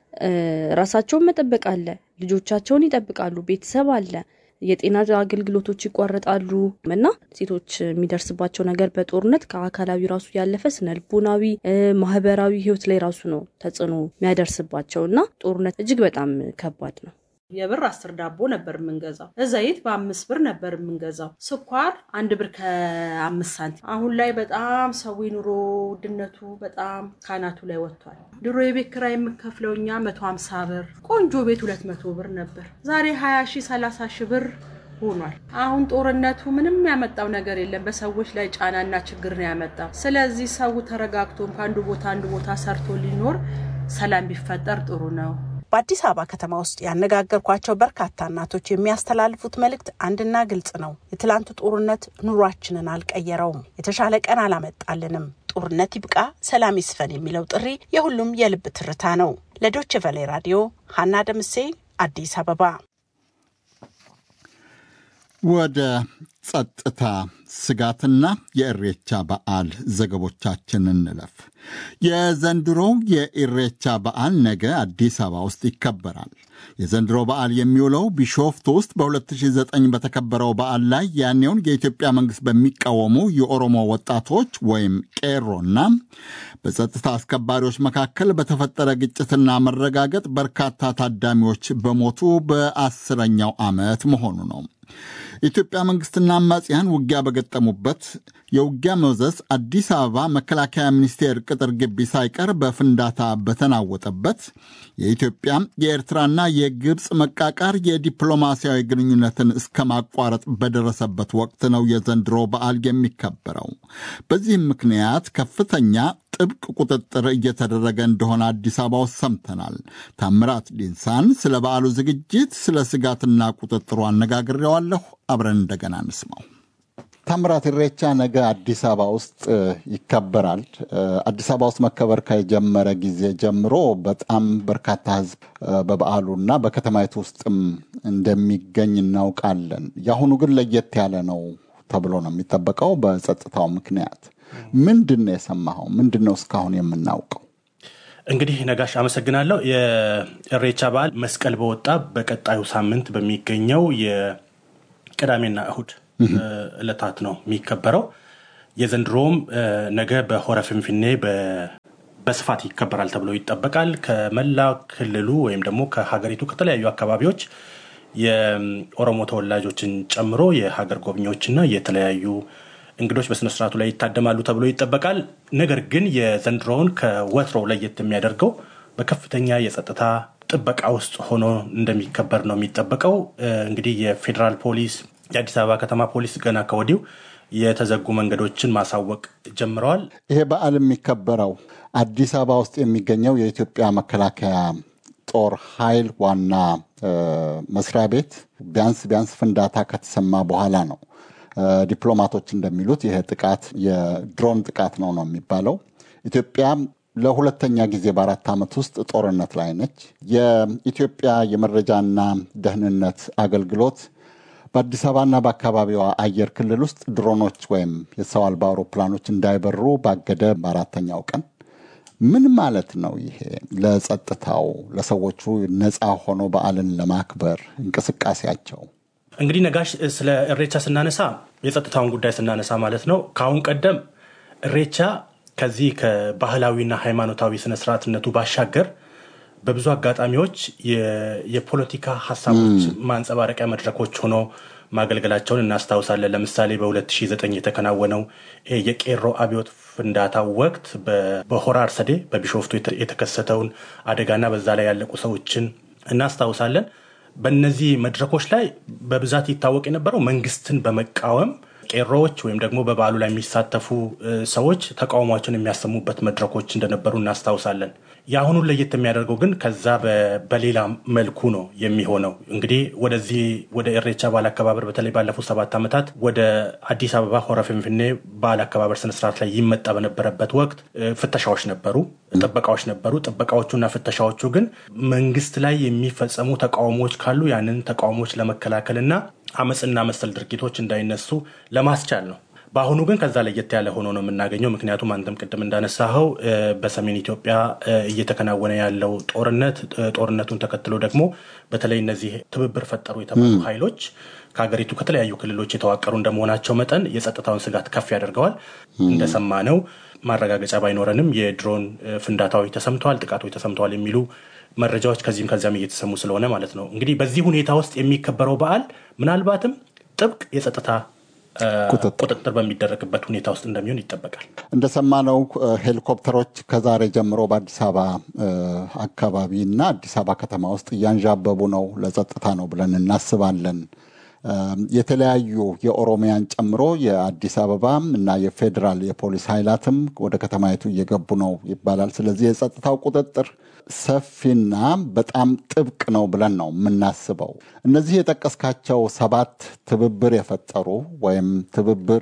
ራሳቸውን መጠበቅ አለ፣ ልጆቻቸውን ይጠብቃሉ፣ ቤተሰብ አለ፣ የጤና አገልግሎቶች ይቋረጣሉ እና ሴቶች የሚደርስባቸው ነገር በጦርነት ከአካላዊ ራሱ ያለፈ ስነልቦናዊ ማህበራዊ ህይወት ላይ ራሱ ነው ተጽዕኖ የሚያደርስባቸውና ጦርነት እጅግ በጣም ከባድ ነው። የብር 10 ዳቦ ነበር የምንገዛው። ዘይት በ5 ብር ነበር የምንገዛው። ስኳር 1 ብር ከ5 ሳንቲም። አሁን ላይ በጣም ሰው ኑሮ ውድነቱ በጣም ካናቱ ላይ ወጥቷል። ድሮ የቤት ኪራይ የምከፍለው እኛ 150 ብር፣ ቆንጆ ቤት 200 ብር ነበር። ዛሬ 20 ሺህ 30 ሺህ ብር ሆኗል። አሁን ጦርነቱ ምንም ያመጣው ነገር የለም። በሰዎች ላይ ጫናና ችግር ነው ያመጣው። ስለዚህ ሰው ተረጋግቶ ከአንዱ ቦታ አንዱ ቦታ ሰርቶ ሊኖር ሰላም ቢፈጠር ጥሩ ነው። በአዲስ አበባ ከተማ ውስጥ ያነጋገርኳቸው በርካታ እናቶች የሚያስተላልፉት መልእክት አንድና ግልጽ ነው። የትላንቱ ጦርነት ኑሯችንን አልቀየረውም፣ የተሻለ ቀን አላመጣልንም። ጦርነት ይብቃ፣ ሰላም ይስፈን የሚለው ጥሪ የሁሉም የልብ ትርታ ነው። ለዶይቼ ቬለ ራዲዮ ሀና ደምሴ አዲስ አበባ። ወደ ጸጥታ ስጋትና የኢሬቻ በዓል ዘገቦቻችን እንለፍ። የዘንድሮው የኢሬቻ በዓል ነገ አዲስ አበባ ውስጥ ይከበራል። የዘንድሮ በዓል የሚውለው ቢሾፍቱ ውስጥ በ2009 በተከበረው በዓል ላይ ያኔውን የኢትዮጵያ መንግሥት በሚቃወሙ የኦሮሞ ወጣቶች ወይም ቄሮና በጸጥታ አስከባሪዎች መካከል በተፈጠረ ግጭትና መረጋገጥ በርካታ ታዳሚዎች በሞቱ በ10ኛው ዓመት መሆኑ ነው። የኢትዮጵያ መንግስትና አማጽያን ውጊያ በገጠሙበት የውጊያ መዘዝ አዲስ አበባ መከላከያ ሚኒስቴር ቅጥር ግቢ ሳይቀር በፍንዳታ በተናወጠበት የኢትዮጵያ የኤርትራና የግብፅ መቃቃር የዲፕሎማሲያዊ ግንኙነትን እስከ ማቋረጥ በደረሰበት ወቅት ነው የዘንድሮ በዓል የሚከበረው። በዚህም ምክንያት ከፍተኛ ጥብቅ ቁጥጥር እየተደረገ እንደሆነ አዲስ አበባ ውስጥ ሰምተናል። ታምራት ዲንሳን ስለ በዓሉ ዝግጅት፣ ስለ ስጋትና ቁጥጥሩ አነጋግሬዋለሁ። አብረን እንደገና እንስማው። ታምራት፣ ኢሬቻ ነገ አዲስ አበባ ውስጥ ይከበራል። አዲስ አበባ ውስጥ መከበር ከጀመረ ጊዜ ጀምሮ በጣም በርካታ ሕዝብ በበዓሉና በከተማይቱ ውስጥም እንደሚገኝ እናውቃለን። የአሁኑ ግን ለየት ያለ ነው ተብሎ ነው የሚጠበቀው በጸጥታው ምክንያት። ምንድን ነው የሰማኸው? ምንድን ነው እስካሁን የምናውቀው? እንግዲህ ነጋሽ አመሰግናለሁ። የኢሬቻ በዓል መስቀል በወጣ በቀጣዩ ሳምንት በሚገኘው የቅዳሜና እሁድ ዕለታት ነው የሚከበረው። የዘንድሮም ነገ በሆረ ፍንፍኔ በስፋት ይከበራል ተብሎ ይጠበቃል። ከመላ ክልሉ ወይም ደግሞ ከሀገሪቱ ከተለያዩ አካባቢዎች የኦሮሞ ተወላጆችን ጨምሮ የሀገር ጎብኚዎችና የተለያዩ እንግዶች በስነ ስርዓቱ ላይ ይታደማሉ ተብሎ ይጠበቃል። ነገር ግን የዘንድሮውን ከወትሮው ለየት የሚያደርገው በከፍተኛ የጸጥታ ጥበቃ ውስጥ ሆኖ እንደሚከበር ነው የሚጠበቀው። እንግዲህ የፌዴራል ፖሊስ፣ የአዲስ አበባ ከተማ ፖሊስ ገና ከወዲሁ የተዘጉ መንገዶችን ማሳወቅ ጀምረዋል። ይሄ በዓል የሚከበረው አዲስ አበባ ውስጥ የሚገኘው የኢትዮጵያ መከላከያ ጦር ኃይል ዋና መስሪያ ቤት ቢያንስ ፍንዳታ ከተሰማ በኋላ ነው። ዲፕሎማቶች እንደሚሉት ይሄ ጥቃት የድሮን ጥቃት ነው የሚባለው። ኢትዮጵያ ለሁለተኛ ጊዜ በ4 ዓመት ውስጥ ጦርነት ላይ ነች። የኢትዮጵያ የመረጃና ደህንነት አገልግሎት በአዲስ አበባና በአካባቢዋ አየር ክልል ውስጥ ድሮኖች ወይም የሰው አልባ አውሮፕላኖች እንዳይበሩ ባገደ በ4ኛው ቀን ምን ማለት ነው? ይሄ ለጸጥታው ለሰዎቹ ነፃ ሆኖ በዓልን ለማክበር እንቅስቃሴያቸው። እንግዲህ ነጋሽ ስለ እሬቻ ስናነሳ የጸጥታውን ጉዳይ ስናነሳ ማለት ነው ከአሁን ቀደም እሬቻ ከዚህ ከባህላዊና ሃይማኖታዊ ስነስርዓትነቱ ባሻገር በብዙ አጋጣሚዎች የፖለቲካ ሀሳቦች ማንጸባረቂያ መድረኮች ሆኖ ማገልገላቸውን እናስታውሳለን። ለምሳሌ በ2009 የተከናወነው የቄሮ አብዮት ፍንዳታ ወቅት በሆራ አርሰዴ በቢሾፍቱ የተከሰተውን አደጋና በዛ ላይ ያለቁ ሰዎችን እናስታውሳለን። በእነዚህ መድረኮች ላይ በብዛት ይታወቅ የነበረው መንግስትን በመቃወም ቄሮዎች ወይም ደግሞ በበዓሉ ላይ የሚሳተፉ ሰዎች ተቃውሟቸውን የሚያሰሙበት መድረኮች እንደነበሩ እናስታውሳለን። የአሁኑን ለየት የሚያደርገው ግን ከዛ በሌላ መልኩ ነው የሚሆነው። እንግዲህ ወደ እሬቻ በዓል አከባበር በተለይ ባለፉት 7 ዓመታት ወደ አዲስ አበባ ሆረ ፊንፊኔ በዓል አከባበር ስነስርዓት ላይ ይመጣ በነበረበት ወቅት ፍተሻዎች ነበሩ፣ ጥበቃዎች ነበሩ። ጥበቃዎቹና ፍተሻዎቹ ግን መንግስት ላይ የሚፈጸሙ ተቃውሞዎች ካሉ ያንን ተቃውሞዎች ለመከላከልና አመጽና መሰል ድርጊቶች እንዳይነሱ ለማስቻል ነው። በአሁኑ ግን ከዛ ለየት ያለ ሆኖ ነው የምናገኘው። ምክንያቱም አንተም ቅድም እንዳነሳኸው በሰሜን ኢትዮጵያ እየተከናወነ ያለው ጦርነቱን ተከትሎ ደግሞ በተለይ እነዚህ ትብብር ፈጠሩ የተባሉ ኃይሎች ከሀገሪቱ ከተለያዩ ክልሎች የተዋቀሩ እንደመሆናቸው መጠን የጸጥታውን ስጋት ከፍ ያደርገዋል። እንደሰማነው ማረጋገጫ ባይኖረንም የድሮን ፍንዳታዎች ተሰምተዋል፣ ጥቃቶች ተሰምተዋል የሚሉ መረጃዎች ከዚያም እየተሰሙ ስለሆነ ማለት ነው። እንግዲህ በዚህ ሁኔታ ውስጥ የሚከበረው በዓል ምናልባትም ጥብቅ የጸጥታ ቁጥጥር በሚደረግበት ሁኔታ ውስጥ እንደሚሆን ይጠበቃል። እንደሰማነው ሄሊኮፕተሮች ከዛሬ ጀምሮ በአዲስ አበባ አካባቢ እና አዲስ አበባ ከተማ ውስጥ እያንዣበቡ ነው። ለጸጥታ ነው ብለን እናስባለን። የተለያዩ የኦሮሚያን ጨምሮ የአዲስ አበባ እና የፌዴራል የፖሊስ ኃይላትም ወደ ከተማይቱ እየገቡ ነው ይባላል። ስለዚህ የጸጥታው ቁጥጥር ሰፊና በጣም ጥብቅ ነው ብለን ነው የምናስበው። እነዚህ የጠቀስካቸው 7 ትብብር የፈጠሩ ወይም ትብብር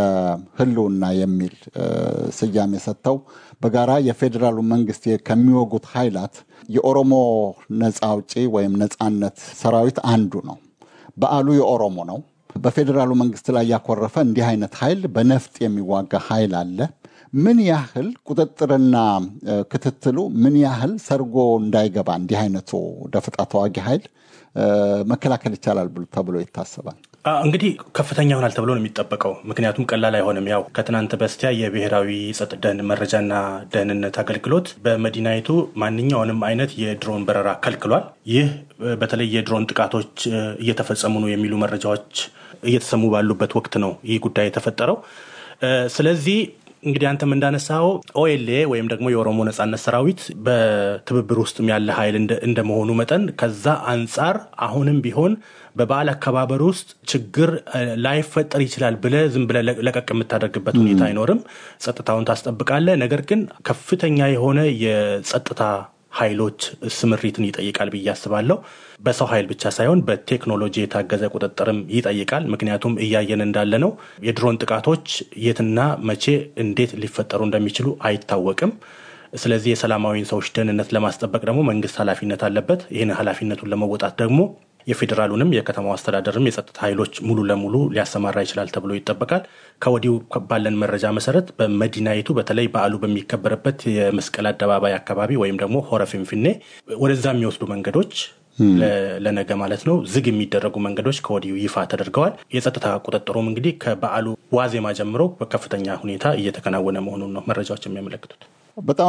ለህልውና የሚል ስያሜ ሰጥተው በጋራ የፌዴራሉ መንግስት ከሚወጉት ኃይላት የኦሮሞ ነፃ አውጪ ወይም ነፃነት ሰራዊት አንዱ ነው። በዓሉ የኦሮሞ ነው። በፌዴራሉ መንግስት ላይ ያኮረፈ እንዲህ አይነት ኃይል በነፍጥ የሚዋጋ ኃይል አለ። ምን ያህል ቁጥጥርና ክትትሉ ምን ያህል ሰርጎ እንዳይገባ እንዲህ አይነቱ ደፈጣ ተዋጊ ኃይል መከላከል ይቻላል ተብሎ ይታሰባል? እንግዲህ ከፍተኛ ይሆናል ተብሎ ነው የሚጠበቀው። ምክንያቱም ቀላል አይሆንም። ያው ከትናንት በስቲያ የብሔራዊ ጸጥታ መረጃና ደህንነት አገልግሎት በመዲናይቱ ማንኛውንም አይነት የድሮን በረራ ከልክሏል። ይህ በተለይ የድሮን ጥቃቶች እየተፈጸሙ ነው የሚሉ መረጃዎች እየተሰሙ ባሉበት ወቅት ነው ይህ ጉዳይ የተፈጠረው። ስለዚህ እንግዲህ አንተም እንዳነሳው ኦኤልኤ ወይም ደግሞ የኦሮሞ ነጻነት ሰራዊት በትብብር ውስጥም ያለ ኃይል እንደመሆኑ መጠን ከዛ አንጻር አሁንም ቢሆን በበዓል አከባበር ውስጥ ችግር ላይፈጠር ይችላል ብለህ ዝም ብለህ ለቀቅ የምታደርግበት ሁኔታ አይኖርም። ጸጥታውን ታስጠብቃለህ። ነገር ግን ከፍተኛ የሆነ የጸጥታ ኃይሎች ስምሪትን ይጠይቃል ብዬ አስባለሁ። በሰው ኃይል ብቻ ሳይሆን በቴክኖሎጂ የታገዘ ቁጥጥርም ይጠይቃል። ምክንያቱም እያየን እንዳለ ነው የድሮን ጥቃቶች የትና መቼ እንዴት ሊፈጠሩ እንደሚችሉ አይታወቅም። ስለዚህ የሰላማዊን ሰዎች ደህንነት ለማስጠበቅ ደግሞ መንግስት ኃላፊነት አለበት። ይህን ኃላፊነቱን ለመወጣት ደግሞ የፌዴራሉንም የከተማው አስተዳደርም የጸጥታ ኃይሎች ሙሉ ለሙሉ ሊያሰማራ ይችላል ተብሎ ይጠበቃል። ከወዲሁ ባለን መረጃ መሰረት በመዲናይቱ በተለይ በዓሉ በሚከበርበት የመስቀል አደባባይ አካባቢ ወይም ደግሞ ሆረ ፊንፊኔ ወደዛ የሚወስዱ መንገዶች ለነገ ማለት ነው ዝግ የሚደረጉ መንገዶች ከወዲሁ ይፋ ተደርገዋል። የጸጥታ ቁጥጥሩም እንግዲህ ከበዓሉ ዋዜማ ጀምሮ በከፍተኛ ሁኔታ እየተከናወነ መሆኑን ነው መረጃዎች የሚያመለክቱት።